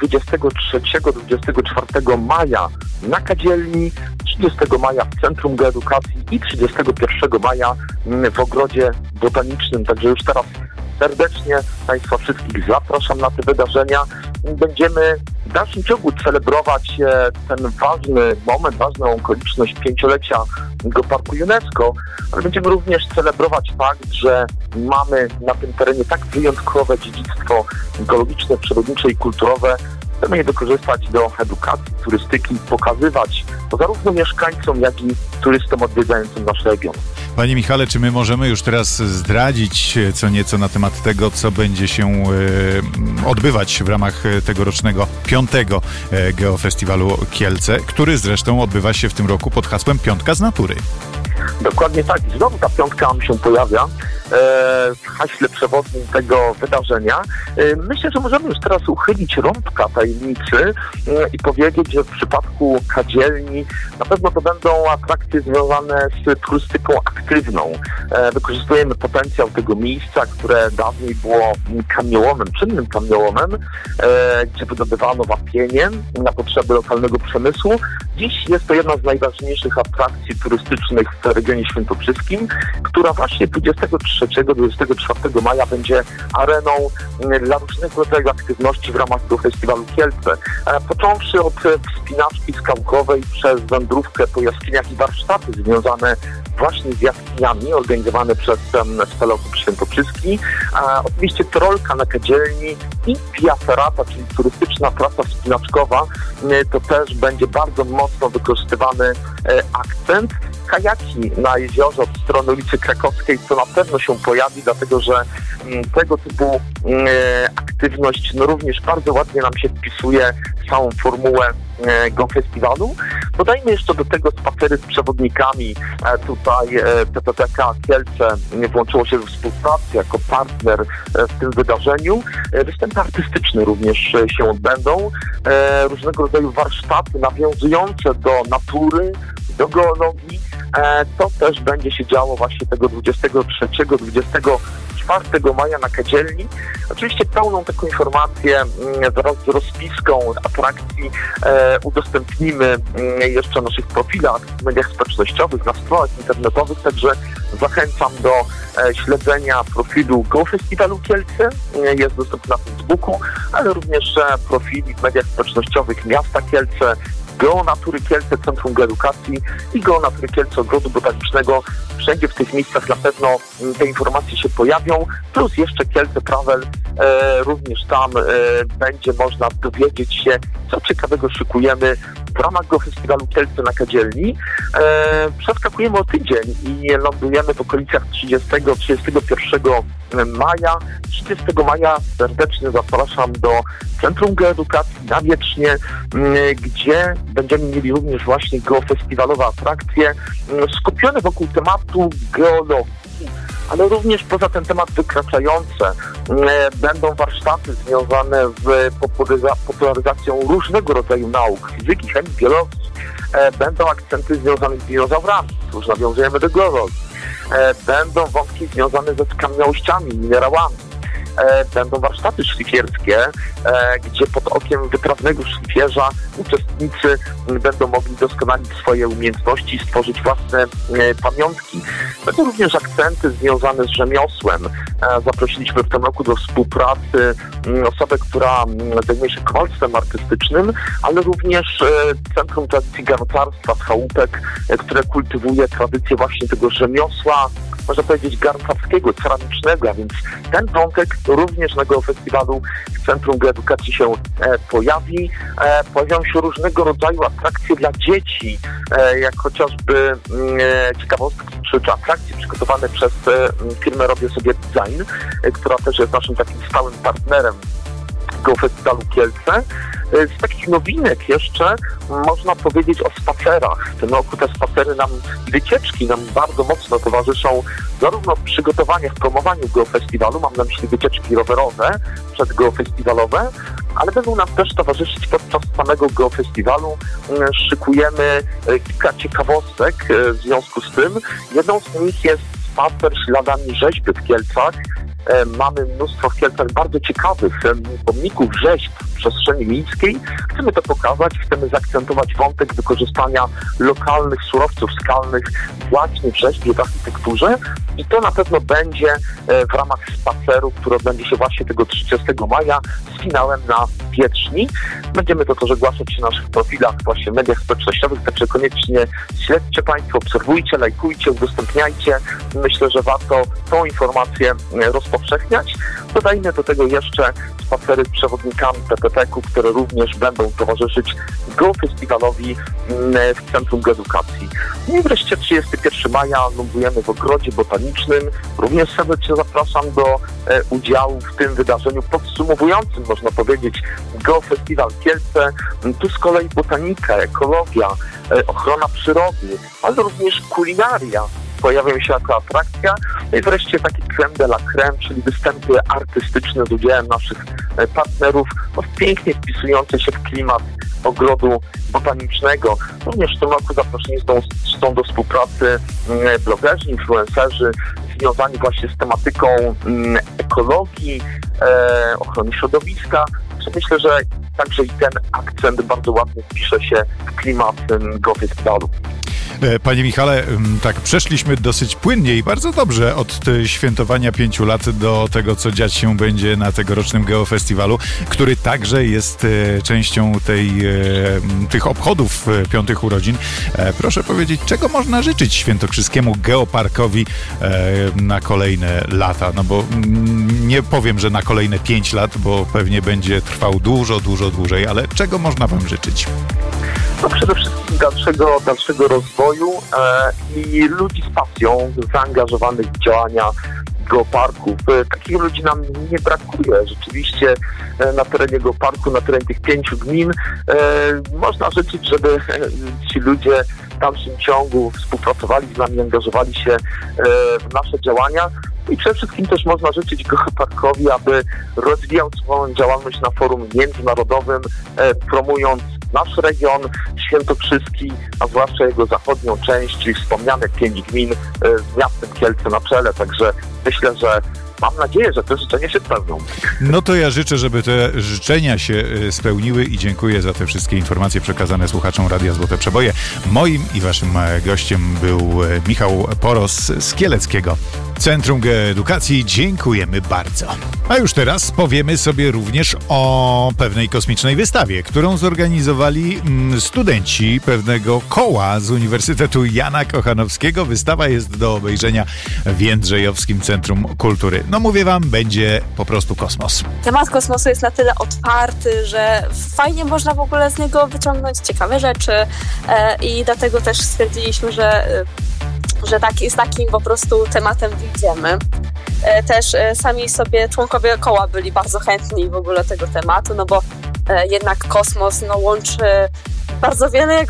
23-24 maja na Kadzielni, 30 maja w Centrum Geoedukacji i 31 maja w Ogrodzie Botanicznym. Także już teraz serdecznie Państwa wszystkich zapraszam na te wydarzenia. Będziemy w dalszym ciągu celebrować ten ważny moment, ważną okoliczność 5-lecia Geoparku UNESCO, ale będziemy również celebrować fakt, że mamy na tym terenie tak wyjątkowe dziedzictwo geologiczne, przyrodnicze i kulturowe. Chcemy je wykorzystać do edukacji, turystyki, pokazywać to zarówno mieszkańcom, jak i turystom odwiedzającym nasz region. Panie Michale, czy my możemy już teraz zdradzić co nieco na temat tego, co będzie się odbywać w ramach tegorocznego 5. Geofestiwalu Kielce, który zresztą odbywa się w tym roku pod hasłem Piątka z natury? Dokładnie tak. I znowu ta piątka nam się pojawia w haśle przewodnim tego wydarzenia. Myślę, że możemy już teraz uchylić rąbka tajemnicy i powiedzieć, że w przypadku Kadzielni na pewno to będą atrakcje związane z turystyką aktywną. Wykorzystujemy potencjał tego miejsca, które dawniej było kamieniołomem, czynnym kamieniołomem, gdzie wydobywano wapienie na potrzeby lokalnego przemysłu. Dziś jest to jedna z najważniejszych atrakcji turystycznych w regionie świętokrzyskim, która właśnie 23-24 maja będzie areną dla różnego rodzaju aktywności w ramach Geofestiwalu Kielce. Począwszy od wspinaczki skałkowej przez wędrówkę po jaskiniach i warsztaty związane właśnie z jaskiniami organizowane przez Spelokub Świętokrzyski. Oczywiście trolka na Kadzielni i Via Ferrata, czyli turystyczna trasa wspinaczkowa, to też będzie bardzo mocno wykorzystywany akcent. Kajaki na jeziorze od strony ulicy Krakowskiej, to na pewno się pojawi, dlatego że tego typu aktywność również bardzo ładnie nam się wpisuje w całą formułę Geofestiwalu. Dodajmy jeszcze do tego spacery z przewodnikami. Tutaj PPPK Kielce włączyło się we współpracę jako partner w tym wydarzeniu. Występy artystyczne również się odbędą. Różnego rodzaju warsztaty nawiązujące do natury, do geologii. To też będzie się działo właśnie tego 23-24 maja na Kadzielni. Oczywiście pełną taką informację wraz z rozpiską atrakcji udostępnimy jeszcze na naszych profilach w mediach społecznościowych, na stronach internetowych, także zachęcam do śledzenia profilu Geofestiwalu Kielce. Jest dostępny na Facebooku, ale również profili w mediach społecznościowych Miasta Kielce, Geonatury Kielce, Centrum Geoedukacji i Geonatury Kielce, Ogrodu Botanicznego. Wszędzie w tych miejscach na pewno te informacje się pojawią, plus jeszcze Kielce Travel, również tam będzie można dowiedzieć się, co ciekawego szykujemy w ramach Geofestiwalu Kielce na Kadzielni. Przeskakujemy o tydzień i lądujemy w okolicach 30-31 maja. 30 maja serdecznie zapraszam do Centrum Geoedukacji Nawiecznie, gdzie będziemy mieli również właśnie geofestiwalowe atrakcje skupione wokół tematu geologii, ale również poza ten temat wykraczające. Będą warsztaty związane z popularyzacją różnego rodzaju nauk, fizyki, chemii, biologii. Będą akcenty związane z dinozaurami, tu już nawiązujemy do geologii. Będą wątki związane ze skamieniałościami, minerałami. będą warsztaty szlifierskie, gdzie pod okiem wytrawnego szlifierza uczestnicy będą mogli doskonalić swoje umiejętności, stworzyć własne pamiątki. Będą również akcenty związane z rzemiosłem. Zaprosiliśmy w tym roku do współpracy osobę, która zajmuje się kowalstwem artystycznym, ale również Centrum Tradycji Garncarstwa z Chałupek, które kultywuje tradycję właśnie tego rzemiosła, można powiedzieć garncarskiego, ceramicznego, a więc ten wątek również na Geofestiwalu w Centrum Geoedukacji się pojawi. Pojawią się różnego rodzaju atrakcje dla dzieci, jak chociażby ciekawostki czy atrakcje przygotowane przez firmę Robię Sobie Design, która też jest naszym takim stałym partnerem Geofestiwalu Kielce. Z takich nowinek jeszcze można powiedzieć o spacerach. W tym roku te spacery wycieczki nam bardzo mocno towarzyszą, zarówno w przygotowaniach, w promowaniu Geofestiwalu, mam na myśli wycieczki rowerowe, przedgeofestiwalowe, ale będą nam też towarzyszyć podczas samego Geofestiwalu. Szykujemy kilka ciekawostek w związku z tym. Jedną z nich jest spacer śladami rzeźby w Kielcach. Mamy mnóstwo w Kielcach bardzo ciekawych pomników rzeźb w przestrzeni miejskiej. Chcemy to pokazać, chcemy zaakcentować wątek wykorzystania lokalnych surowców skalnych właśnie w rzeźbie, w architekturze i to na pewno będzie w ramach spaceru, który odbędzie się właśnie tego 30 maja z finałem na Wietrzni. Będziemy to też ogłaszać w naszych profilach, właśnie w mediach społecznościowych, także koniecznie śledźcie Państwo, obserwujcie, lajkujcie, udostępniajcie. Myślę, że warto tą informację rozpowszechniać. Dodajmy do tego jeszcze spacery z przewodnikami PPP-ku, które również będą towarzyszyć Geofestiwalowi w Centrum Geoedukacji. I wreszcie 31 maja lądujemy w Ogrodzie Botanicznym. Również serdecznie zapraszam do udziału w tym wydarzeniu podsumowującym, można powiedzieć, Geofestiwal Kielce. Tu z kolei botanika, ekologia, ochrona przyrody, ale również kulinaria pojawią się jako atrakcja. No i wreszcie taki crème de la crème, czyli występy artystyczne z udziałem naszych partnerów, pięknie wpisujące się w klimat ogrodu botanicznego. Również w tym roku zaproszeni są do współpracy blogerzy, influencerzy związani właśnie z tematyką ekologii, ochrony środowiska. Myślę, że także i ten akcent bardzo ładnie wpisze się w klimat Geofestiwalu. Panie Michale, tak przeszliśmy dosyć płynnie i bardzo dobrze od świętowania 5 lat do tego, co dziać się będzie na tegorocznym Geofestiwalu, który także jest częścią tych obchodów 5 urodzin. Proszę powiedzieć, czego można życzyć świętokrzyskiemu geoparkowi na kolejne lata? No bo nie powiem, że na kolejne 5 lat, bo pewnie będzie trwał dużo dłużej, ale czego można wam życzyć? No przede wszystkim dalszego rozwoju i ludzi z pasją zaangażowanych w działania geoparków. Takich ludzi nam nie brakuje. Rzeczywiście na terenie geoparku, na terenie tych 5 gmin można życzyć, żeby ci ludzie w dalszym ciągu współpracowali z nami, angażowali się w nasze działania. I przede wszystkim też można życzyć geoparkowi, aby rozwijał swoją działalność na forum międzynarodowym, promując nasz region świętokrzyski, a zwłaszcza jego zachodnią część, czyli wspomniane 5 gmin z miastem Kielce na czele. Także myślę, że mam nadzieję, że te życzenia się spełnią. No to ja życzę, żeby te życzenia się spełniły i dziękuję za te wszystkie informacje przekazane słuchaczom Radia Złote Przeboje. Moim i waszym gościem był Michał Poros z Kieleckiego Centrum Geoedukacji. Dziękujemy bardzo. A już teraz powiemy sobie również o pewnej kosmicznej wystawie, którą zorganizowali studenci pewnego koła z Uniwersytetu Jana Kochanowskiego. Wystawa jest do obejrzenia w Jędrzejowskim Centrum Kultury. No mówię wam, będzie po prostu kosmos. Temat kosmosu jest na tyle otwarty, że fajnie można w ogóle z niego wyciągnąć ciekawe rzeczy i dlatego też stwierdziliśmy, że z takim po prostu tematem wyjdziemy. Też sami sobie członkowie koła byli bardzo chętni w ogóle tego tematu, no bo jednak kosmos łączy bardzo wiele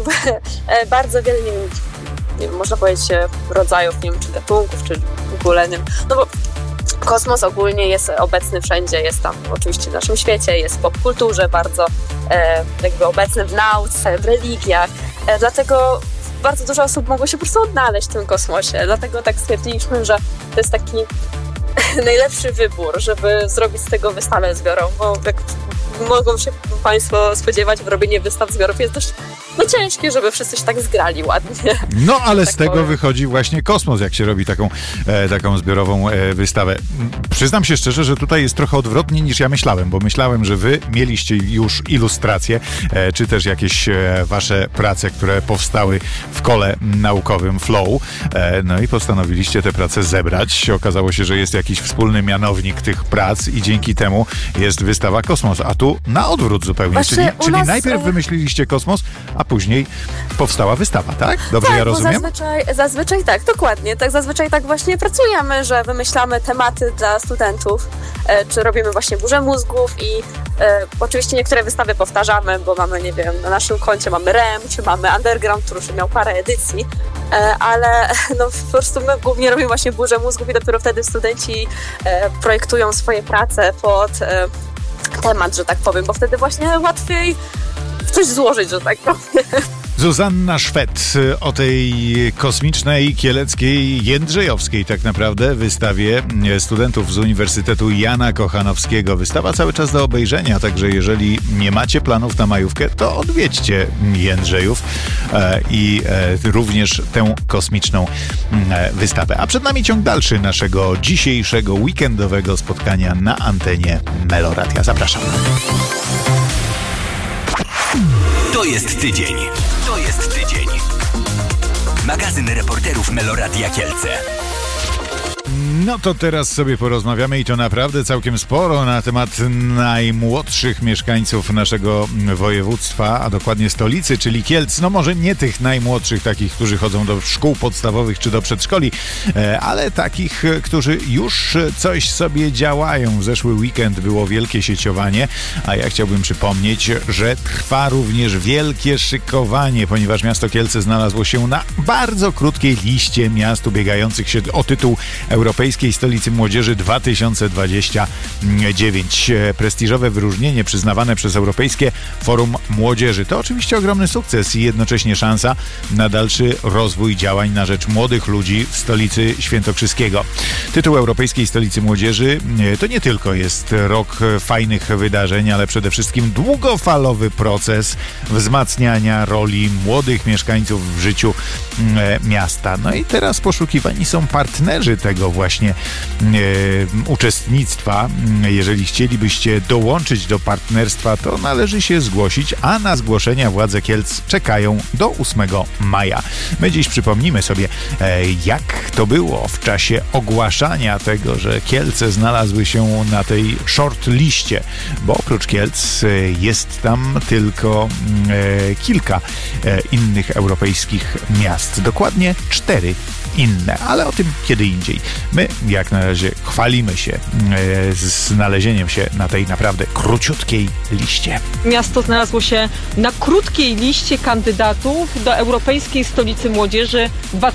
nie wiem, można powiedzieć rodzajów, nie wiem, czy gatunków, czy w ogóle, nie wiem, no bo kosmos ogólnie jest obecny wszędzie, jest tam oczywiście w naszym świecie, jest w popkulturze bardzo jakby obecny w nauce, w religiach, dlatego bardzo dużo osób mogło się po prostu odnaleźć w tym kosmosie, dlatego tak stwierdziliśmy, że to jest taki najlepszy wybór, żeby zrobić z tego wystawę zbiorową, bo jak mogą się Państwo spodziewać, robienie wystaw zbiorów jest dość ciężkie, żeby wszyscy się tak zgrali ładnie. No, ale tak z tego powiem. wychodzi właśnie kosmos, jak się robi taką zbiorową wystawę. Przyznam się szczerze, że tutaj jest trochę odwrotnie niż ja myślałem, bo myślałem, że wy mieliście już ilustracje, czy też jakieś wasze prace, które powstały w kole naukowym Flow, no i postanowiliście te prace zebrać. Okazało się, że jest jakiś wspólny mianownik tych prac i dzięki temu jest wystawa Kosmos, a tu na odwrót zupełnie, Właśnie czyli nas, najpierw wymyśliliście Kosmos, a później powstała wystawa, tak? Dobrze ja rozumiem? Bo zazwyczaj tak, dokładnie. Tak, zazwyczaj tak właśnie pracujemy, że wymyślamy tematy dla studentów, czy robimy właśnie burzę mózgów i oczywiście niektóre wystawy powtarzamy, bo mamy, nie wiem, na naszym koncie mamy REM, czy mamy Underground, który już miał parę edycji, ale no po prostu my głównie robimy właśnie burzę mózgów i dopiero wtedy studenci projektują swoje prace pod temat, że tak powiem, bo wtedy właśnie łatwiej coś złożyć, że tak powiem. Zuzanna Szwed o tej kosmicznej, kieleckiej, jędrzejowskiej tak naprawdę wystawie studentów z Uniwersytetu Jana Kochanowskiego. Wystawa cały czas do obejrzenia, także jeżeli nie macie planów na majówkę, to odwiedźcie Jędrzejów i również tę kosmiczną wystawę. A przed nami ciąg dalszy naszego dzisiejszego weekendowego spotkania na antenie Meloradia. Zapraszam. To jest tydzień. To jest tydzień. Magazyn reporterów Meloradia Kielce. No to teraz sobie porozmawiamy i to naprawdę całkiem sporo na temat najmłodszych mieszkańców naszego województwa, a dokładnie stolicy, czyli Kielc. No może nie tych najmłodszych, takich, którzy chodzą do szkół podstawowych czy do przedszkoli, ale takich, którzy już coś sobie działają. W zeszły weekend było wielkie sieciowanie, a ja chciałbym przypomnieć, że trwa również wielkie szykowanie, ponieważ miasto Kielce znalazło się na bardzo krótkiej liście miast ubiegających się o tytuł Europejskiej Stolicy Młodzieży 2029. Prestiżowe wyróżnienie przyznawane przez Europejskie Forum Młodzieży. To oczywiście ogromny sukces i jednocześnie szansa na dalszy rozwój działań na rzecz młodych ludzi w stolicy świętokrzyskiego. Tytuł Europejskiej Stolicy Młodzieży to nie tylko jest rok fajnych wydarzeń, ale przede wszystkim długofalowy proces wzmacniania roli młodych mieszkańców w życiu miasta. No i teraz poszukiwani są partnerzy tego właśnie uczestnictwa. Jeżeli chcielibyście dołączyć do partnerstwa, to należy się zgłosić, a na zgłoszenia władze Kielc czekają do 8 maja. My dziś przypomnimy sobie, jak to było w czasie ogłaszania tego, że Kielce znalazły się na tej short liście, bo oprócz Kielc jest tam tylko kilka innych europejskich miast. Dokładnie 4 inne, ale o tym kiedy indziej. My jak na razie chwalimy się znalezieniem się na tej naprawdę króciutkiej liście. Miasto znalazło się na krótkiej liście kandydatów do Europejskiej Stolicy Młodzieży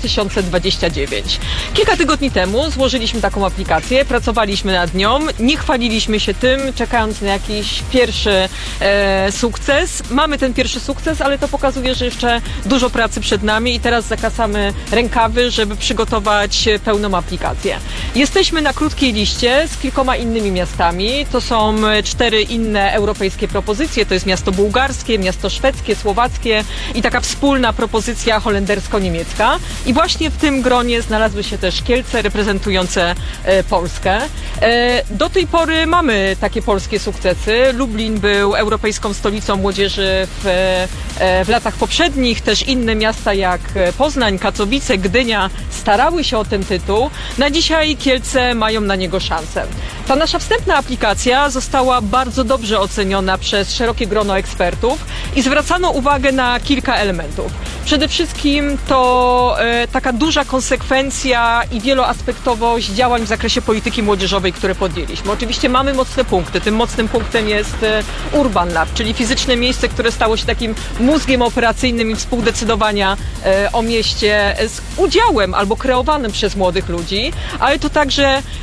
2029. Kilka tygodni temu złożyliśmy taką aplikację, pracowaliśmy nad nią, nie chwaliliśmy się tym, czekając na jakiś pierwszy sukces. Mamy ten pierwszy sukces, ale to pokazuje, że jeszcze dużo pracy przed nami i teraz zakasamy rękawy, żeby przygotować pełną aplikację. Jesteśmy na krótkiej liście z kilkoma innymi miastami. To są 4 inne europejskie propozycje. To jest miasto bułgarskie, miasto szwedzkie, słowackie i taka wspólna propozycja holendersko-niemiecka. I właśnie w tym gronie znalazły się też Kielce reprezentujące Polskę. Do tej pory mamy takie polskie sukcesy. Lublin był Europejską Stolicą Młodzieży w latach poprzednich. Też inne miasta jak Poznań, Katowice, Gdynia starały się o ten tytuł. Na dzisiaj Kielce mają na niego szansę. Ta nasza wstępna aplikacja została bardzo dobrze oceniona przez szerokie grono ekspertów i zwracano uwagę na kilka elementów. Przede wszystkim to taka duża konsekwencja i wieloaspektowość działań w zakresie polityki młodzieżowej, które podjęliśmy. Oczywiście mamy mocne punkty. Tym mocnym punktem jest Urban Lab, czyli fizyczne miejsce, które stało się takim mózgiem operacyjnym i współdecydowania o mieście z udziałem albo kreowanym przez młodych ludzi, ale to także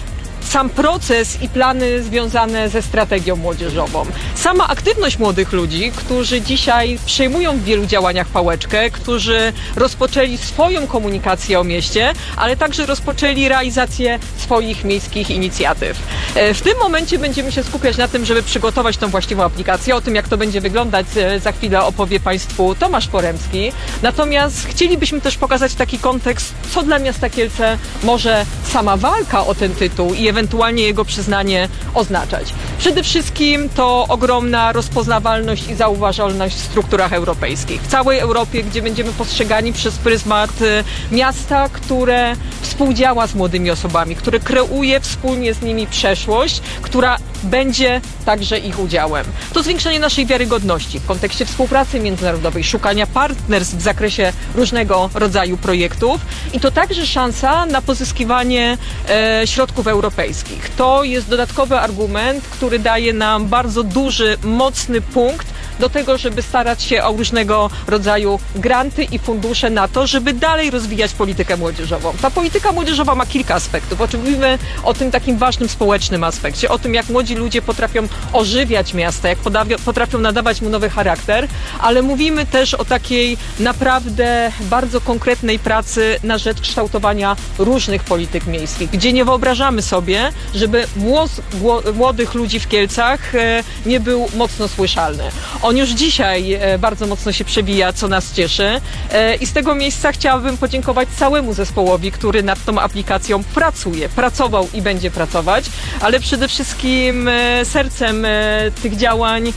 sam proces i plany związane ze strategią młodzieżową. Sama aktywność młodych ludzi, którzy dzisiaj przejmują w wielu działaniach pałeczkę, którzy rozpoczęli swoją komunikację o mieście, ale także rozpoczęli realizację swoich miejskich inicjatyw. W tym momencie będziemy się skupiać na tym, żeby przygotować tą właściwą aplikację. O tym, jak to będzie wyglądać, za chwilę opowie Państwu Tomasz Poremski. Natomiast chcielibyśmy też pokazać taki kontekst, co dla miasta Kielce może sama walka o ten tytuł i ewentualnie jego przyznanie oznaczać. Przede wszystkim to ogromna rozpoznawalność i zauważalność w strukturach europejskich. W całej Europie, gdzie będziemy postrzegani przez pryzmat miasta, które współdziała z młodymi osobami, które kreuje wspólnie z nimi przeszłość, która będzie także ich udziałem. To zwiększenie naszej wiarygodności w kontekście współpracy międzynarodowej, szukania partnerstw w zakresie różnego rodzaju projektów i to także szansa na pozyskiwanie środków europejskich. To jest dodatkowy argument, który daje nam bardzo duży, mocny punkt do tego, żeby starać się o różnego rodzaju granty i fundusze na to, żeby dalej rozwijać politykę młodzieżową. Ta polityka młodzieżowa ma kilka aspektów. Oczywiście mówimy o tym takim ważnym społecznym aspekcie, o tym, jak młodzi ludzie potrafią ożywiać miasta, jak potrafią nadawać mu nowy charakter, ale mówimy też o takiej naprawdę bardzo konkretnej pracy na rzecz kształtowania różnych polityk miejskich, gdzie nie wyobrażamy sobie, żeby głos młodych ludzi w Kielcach nie był mocno słyszalny. On już dzisiaj bardzo mocno się przewija, co nas cieszy i z tego miejsca chciałabym podziękować całemu zespołowi, który nad tą aplikacją pracował i będzie pracować, ale przede wszystkim sercem tych działań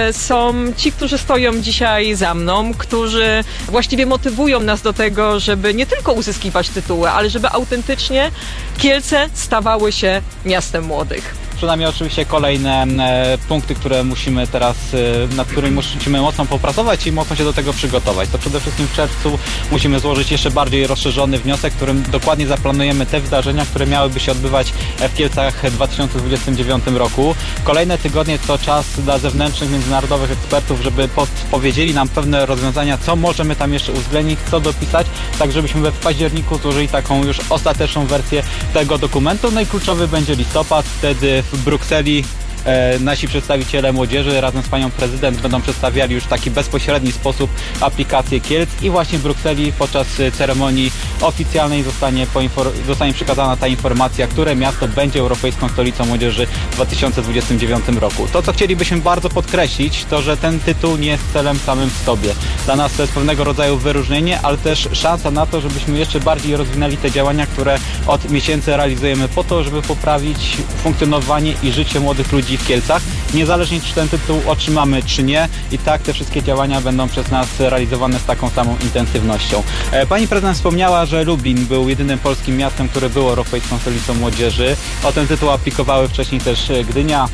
są ci, którzy stoją dzisiaj za mną, którzy właściwie motywują nas do tego, żeby nie tylko uzyskiwać tytuły, ale żeby autentycznie Kielce stawały się miastem młodych. Przed nami oczywiście kolejne punkty, które musimy teraz, nad którymi musimy mocno popracować i mocno się do tego przygotować. To przede wszystkim w czerwcu musimy złożyć jeszcze bardziej rozszerzony wniosek, w którym dokładnie zaplanujemy te wydarzenia, które miałyby się odbywać w Kielcach w 2029 roku. Kolejne tygodnie to czas dla zewnętrznych, międzynarodowych ekspertów, żeby podpowiedzieli nam pewne rozwiązania, co możemy tam jeszcze uwzględnić, co dopisać, tak żebyśmy w październiku złożyli taką już ostateczną wersję tego dokumentu. No i kluczowy będzie listopad, wtedy w Brukseli nasi przedstawiciele młodzieży razem z panią prezydent będą przedstawiali już w taki bezpośredni sposób aplikację Kielc i właśnie w Brukseli podczas ceremonii oficjalnej zostanie przekazana ta informacja, które miasto będzie Europejską Stolicą Młodzieży w 2029 roku. To, co chcielibyśmy bardzo podkreślić, to, że ten tytuł nie jest celem samym w sobie. Dla nas to jest pewnego rodzaju wyróżnienie, ale też szansa na to, żebyśmy jeszcze bardziej rozwinęli te działania, które od miesięcy realizujemy po to, żeby poprawić funkcjonowanie i życie młodych ludzi w Kielcach, niezależnie czy ten tytuł otrzymamy, czy nie. I tak te wszystkie działania będą przez nas realizowane z taką samą intensywnością. Pani prezydent wspomniała, że Lublin był jedynym polskim miastem, które było Europejską Stolicą Młodzieży. O ten tytuł aplikowały wcześniej też Gdynia,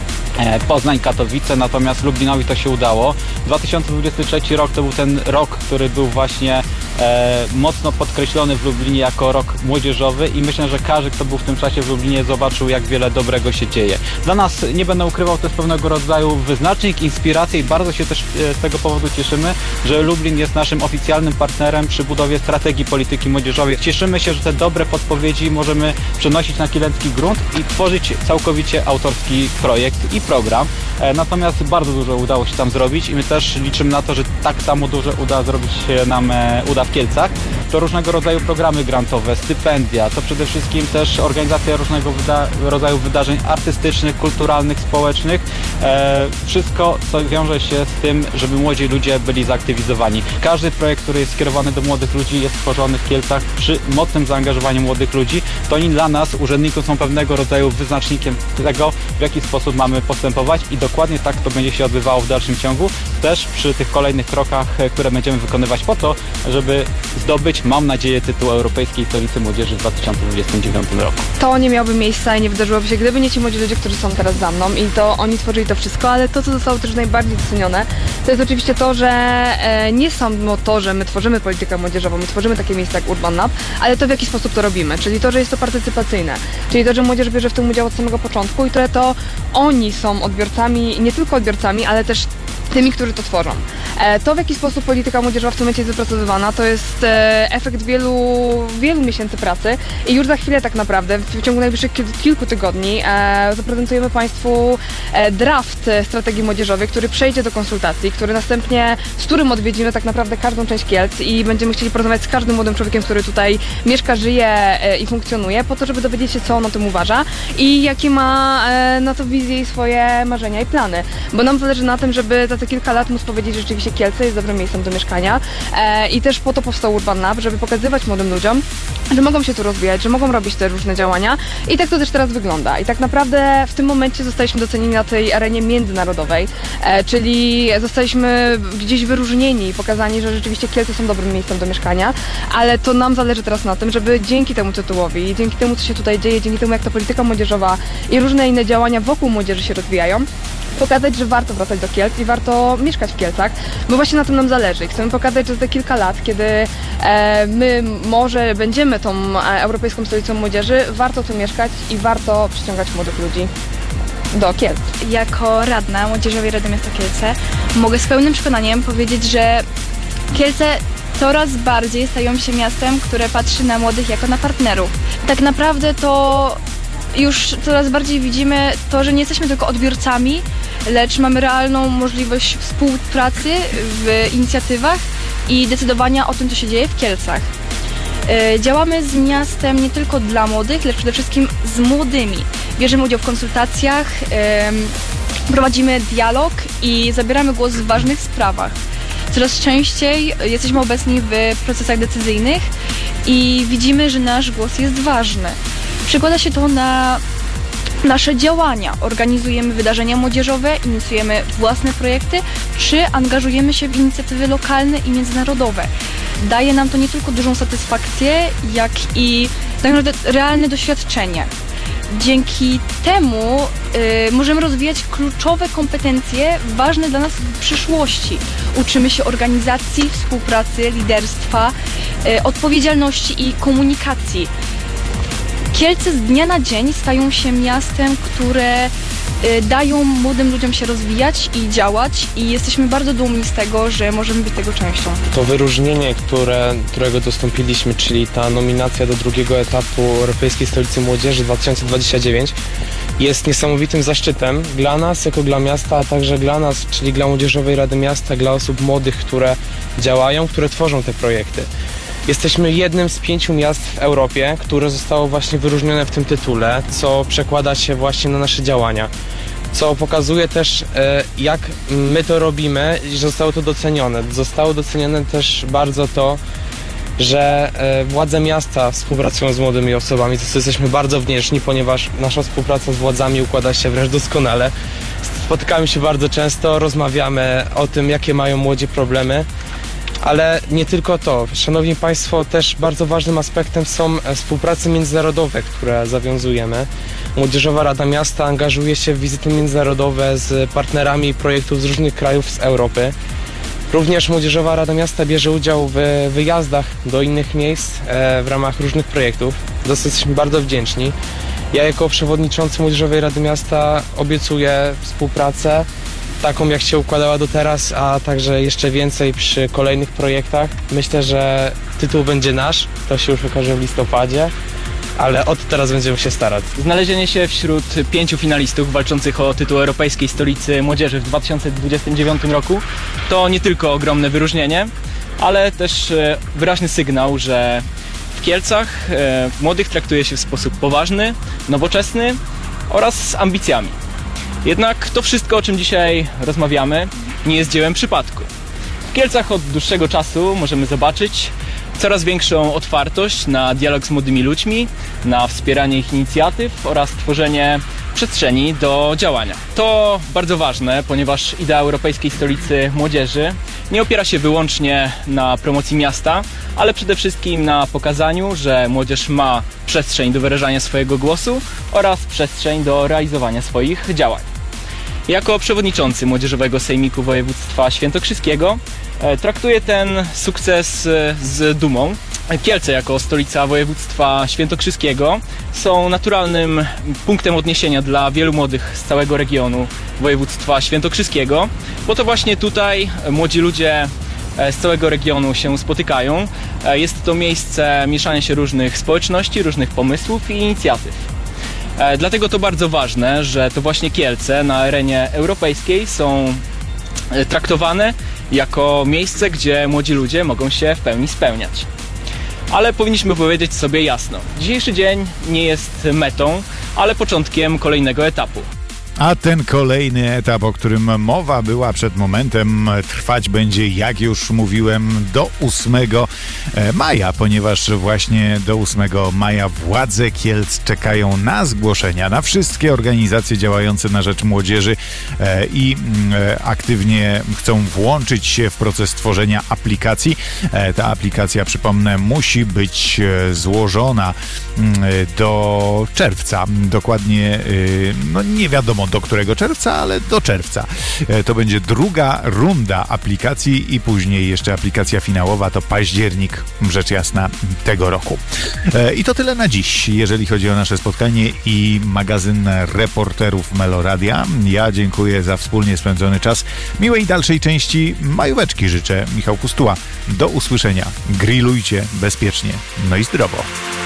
Poznań, Katowice, natomiast Lublinowi to się udało. 2023 rok to był ten rok, który był właśnie mocno podkreślony w Lublinie jako rok młodzieżowy i myślę, że każdy, kto był w tym czasie w Lublinie, zobaczył, jak wiele dobrego się dzieje. Dla nas, nie będę ukrywał, to jest pewnego rodzaju wyznacznik, inspiracja i bardzo się też z tego powodu cieszymy, że Lublin jest naszym oficjalnym partnerem przy budowie strategii polityki młodzieżowej. Cieszymy się, że te dobre podpowiedzi możemy przenosić na kielecki grunt i tworzyć całkowicie autorski projekt i program. Natomiast bardzo dużo udało się tam zrobić i my też liczymy na to, że tak samo dużo uda w Kielcach. To różnego rodzaju programy grantowe, stypendia, to przede wszystkim też organizacja różnego rodzaju wydarzeń artystycznych, kulturalnych, społecznych. Wszystko, co wiąże się z tym, żeby młodzi ludzie byli zaktywizowani. Każdy projekt, który jest skierowany do młodych ludzi, jest tworzony w Kielcach przy mocnym zaangażowaniu młodych ludzi. To oni dla nas, urzędników, są pewnego rodzaju wyznacznikiem tego, w jaki sposób mamy postępować i dokładnie tak to będzie się odbywało w dalszym ciągu, też przy tych kolejnych krokach, które będziemy wykonywać po to, żeby zdobyć, mam nadzieję, tytuł Europejskiej Stolicy Młodzieży w 2029 roku. To nie miałoby miejsca i nie wydarzyłoby się, gdyby nie ci młodzi ludzie, którzy są teraz za mną i to oni tworzyli to wszystko, ale to, co zostało też najbardziej docenione, to jest oczywiście to, że nie samo to, że my tworzymy politykę młodzieżową, my tworzymy takie miejsca jak Urban Lab, ale to, w jaki sposób to robimy, czyli to, że jest to partycypacyjne, czyli to, że młodzież bierze w tym udział od samego początku i to oni są odbiorcami, nie tylko odbiorcami, ale też tymi, którzy to tworzą. To, w jaki sposób polityka młodzieżowa w tym momencie jest wypracowywana, to jest efekt wielu miesięcy pracy i już za chwilę tak naprawdę, w ciągu najbliższych kilku tygodni zaprezentujemy Państwu draft strategii młodzieżowej, który przejdzie do konsultacji, z którym odwiedzimy tak naprawdę każdą część Kielc i będziemy chcieli porozmawiać z każdym młodym człowiekiem, który tutaj mieszka, żyje i funkcjonuje, po to, żeby dowiedzieć się, co on o tym uważa i jakie ma na to wizje i swoje marzenia i plany. Bo nam zależy na tym, żeby za te kilka lat móc powiedzieć, że rzeczywiście Kielce jest dobrym miejscem do mieszkania i też po to powstał Urban Lab, żeby pokazywać młodym ludziom, że mogą się tu rozwijać, że mogą robić te różne działania i tak to też teraz wygląda. I tak naprawdę w tym momencie zostaliśmy docenieni na tej arenie międzynarodowej, czyli zostaliśmy gdzieś wyróżnieni i pokazani, że rzeczywiście Kielce są dobrym miejscem do mieszkania, ale to nam zależy teraz na tym, żeby dzięki temu tytułowi, dzięki temu, co się tutaj dzieje, dzięki temu, jak ta polityka młodzieżowa i różne inne działania wokół młodzieży się rozwijają, pokazać, że warto wracać do Kielc i warto mieszkać w Kielcach, bo właśnie na tym nam zależy. Chcemy pokazać, że za kilka lat, kiedy my może będziemy tą europejską stolicą młodzieży, warto tu mieszkać i warto przyciągać młodych ludzi do Kielc. Jako radna Młodzieżowej Rady Miasta Kielce mogę z pełnym przekonaniem powiedzieć, że Kielce coraz bardziej stają się miastem, które patrzy na młodych jako na partnerów. Tak naprawdę to już coraz bardziej widzimy to, że nie jesteśmy tylko odbiorcami, lecz mamy realną możliwość współpracy w inicjatywach i decydowania o tym, co się dzieje w Kielcach. Działamy z miastem nie tylko dla młodych, lecz przede wszystkim z młodymi. Bierzemy udział w konsultacjach, prowadzimy dialog i zabieramy głos w ważnych sprawach. Coraz częściej jesteśmy obecni w procesach decyzyjnych i widzimy, że nasz głos jest ważny. Przekłada się to na nasze działania. Organizujemy wydarzenia młodzieżowe, inicjujemy własne projekty, czy angażujemy się w inicjatywy lokalne i międzynarodowe. Daje nam to nie tylko dużą satysfakcję, jak i tak naprawdę realne doświadczenie. Dzięki temu możemy rozwijać kluczowe kompetencje ważne dla nas w przyszłości. Uczymy się organizacji, współpracy, liderstwa, odpowiedzialności i komunikacji. Kielce z dnia na dzień stają się miastem, które dają młodym ludziom się rozwijać i działać i jesteśmy bardzo dumni z tego, że możemy być tego częścią. To wyróżnienie, którego dostąpiliśmy, czyli ta nominacja do drugiego etapu Europejskiej Stolicy Młodzieży 2029 jest niesamowitym zaszczytem dla nas, jako dla miasta, a także dla nas, czyli dla Młodzieżowej Rady Miasta, dla osób młodych, które działają, które tworzą te projekty. Jesteśmy jednym z 5 miast w Europie, które zostało właśnie wyróżnione w tym tytule, co przekłada się właśnie na nasze działania. Co pokazuje też, jak my to robimy i że zostało to docenione. Zostało docenione też bardzo to, że władze miasta współpracują z młodymi osobami, za co jesteśmy bardzo wdzięczni, ponieważ nasza współpraca z władzami układa się wręcz doskonale. Spotykamy się bardzo często, rozmawiamy o tym, jakie mają młodzi problemy. Ale nie tylko to. Szanowni Państwo, też bardzo ważnym aspektem są współprace międzynarodowe, które zawiązujemy. Młodzieżowa Rada Miasta angażuje się w wizyty międzynarodowe z partnerami projektów z różnych krajów z Europy. Również Młodzieżowa Rada Miasta bierze udział w wyjazdach do innych miejsc w ramach różnych projektów. Za co jesteśmy bardzo wdzięczni. Ja jako przewodniczący Młodzieżowej Rady Miasta obiecuję współpracę taką, jak się układała do teraz, a także jeszcze więcej przy kolejnych projektach. Myślę, że tytuł będzie nasz, to się już okaże w listopadzie, ale od teraz będziemy się starać. Znalezienie się wśród 5 finalistów walczących o tytuł Europejskiej Stolicy Młodzieży w 2029 roku to nie tylko ogromne wyróżnienie, ale też wyraźny sygnał, że w Kielcach młodych traktuje się w sposób poważny, nowoczesny oraz z ambicjami. Jednak to wszystko, o czym dzisiaj rozmawiamy, nie jest dziełem przypadku. W Kielcach od dłuższego czasu możemy zobaczyć coraz większą otwartość na dialog z młodymi ludźmi, na wspieranie ich inicjatyw oraz tworzenie przestrzeni do działania. To bardzo ważne, ponieważ idea Europejskiej Stolicy Młodzieży nie opiera się wyłącznie na promocji miasta, ale przede wszystkim na pokazaniu, że młodzież ma przestrzeń do wyrażania swojego głosu oraz przestrzeń do realizowania swoich działań. Jako przewodniczący Młodzieżowego Sejmiku Województwa Świętokrzyskiego traktuję ten sukces z dumą Kielce jako stolica województwa świętokrzyskiego są naturalnym punktem odniesienia dla wielu młodych z całego regionu województwa świętokrzyskiego, bo to właśnie tutaj młodzi ludzie z całego regionu się spotykają. Jest to miejsce mieszania się różnych społeczności, różnych pomysłów i inicjatyw. Dlatego to bardzo ważne, że to właśnie Kielce na arenie europejskiej są traktowane jako miejsce, gdzie młodzi ludzie mogą się w pełni spełniać. Ale powinniśmy powiedzieć sobie jasno, dzisiejszy dzień nie jest metą, ale początkiem kolejnego etapu. A ten kolejny etap, o którym mowa była przed momentem, trwać będzie, jak już mówiłem, do 8 maja, ponieważ właśnie do 8 maja władze Kielc czekają na zgłoszenia, na wszystkie organizacje działające na rzecz młodzieży i aktywnie chcą włączyć się w proces tworzenia aplikacji. Ta aplikacja, przypomnę, musi być złożona do czerwca. Dokładnie, no nie wiadomo do którego czerwca, ale do czerwca. To będzie druga runda aplikacji i później jeszcze aplikacja finałowa to październik, rzecz jasna, tego roku. I to tyle na dziś, jeżeli chodzi o nasze spotkanie i magazyn reporterów Meloradia. Ja dziękuję za wspólnie spędzony czas. Miłej dalszej części majóweczki życzę. Michał Pustuła. Do usłyszenia. Grillujcie bezpiecznie. No i zdrowo.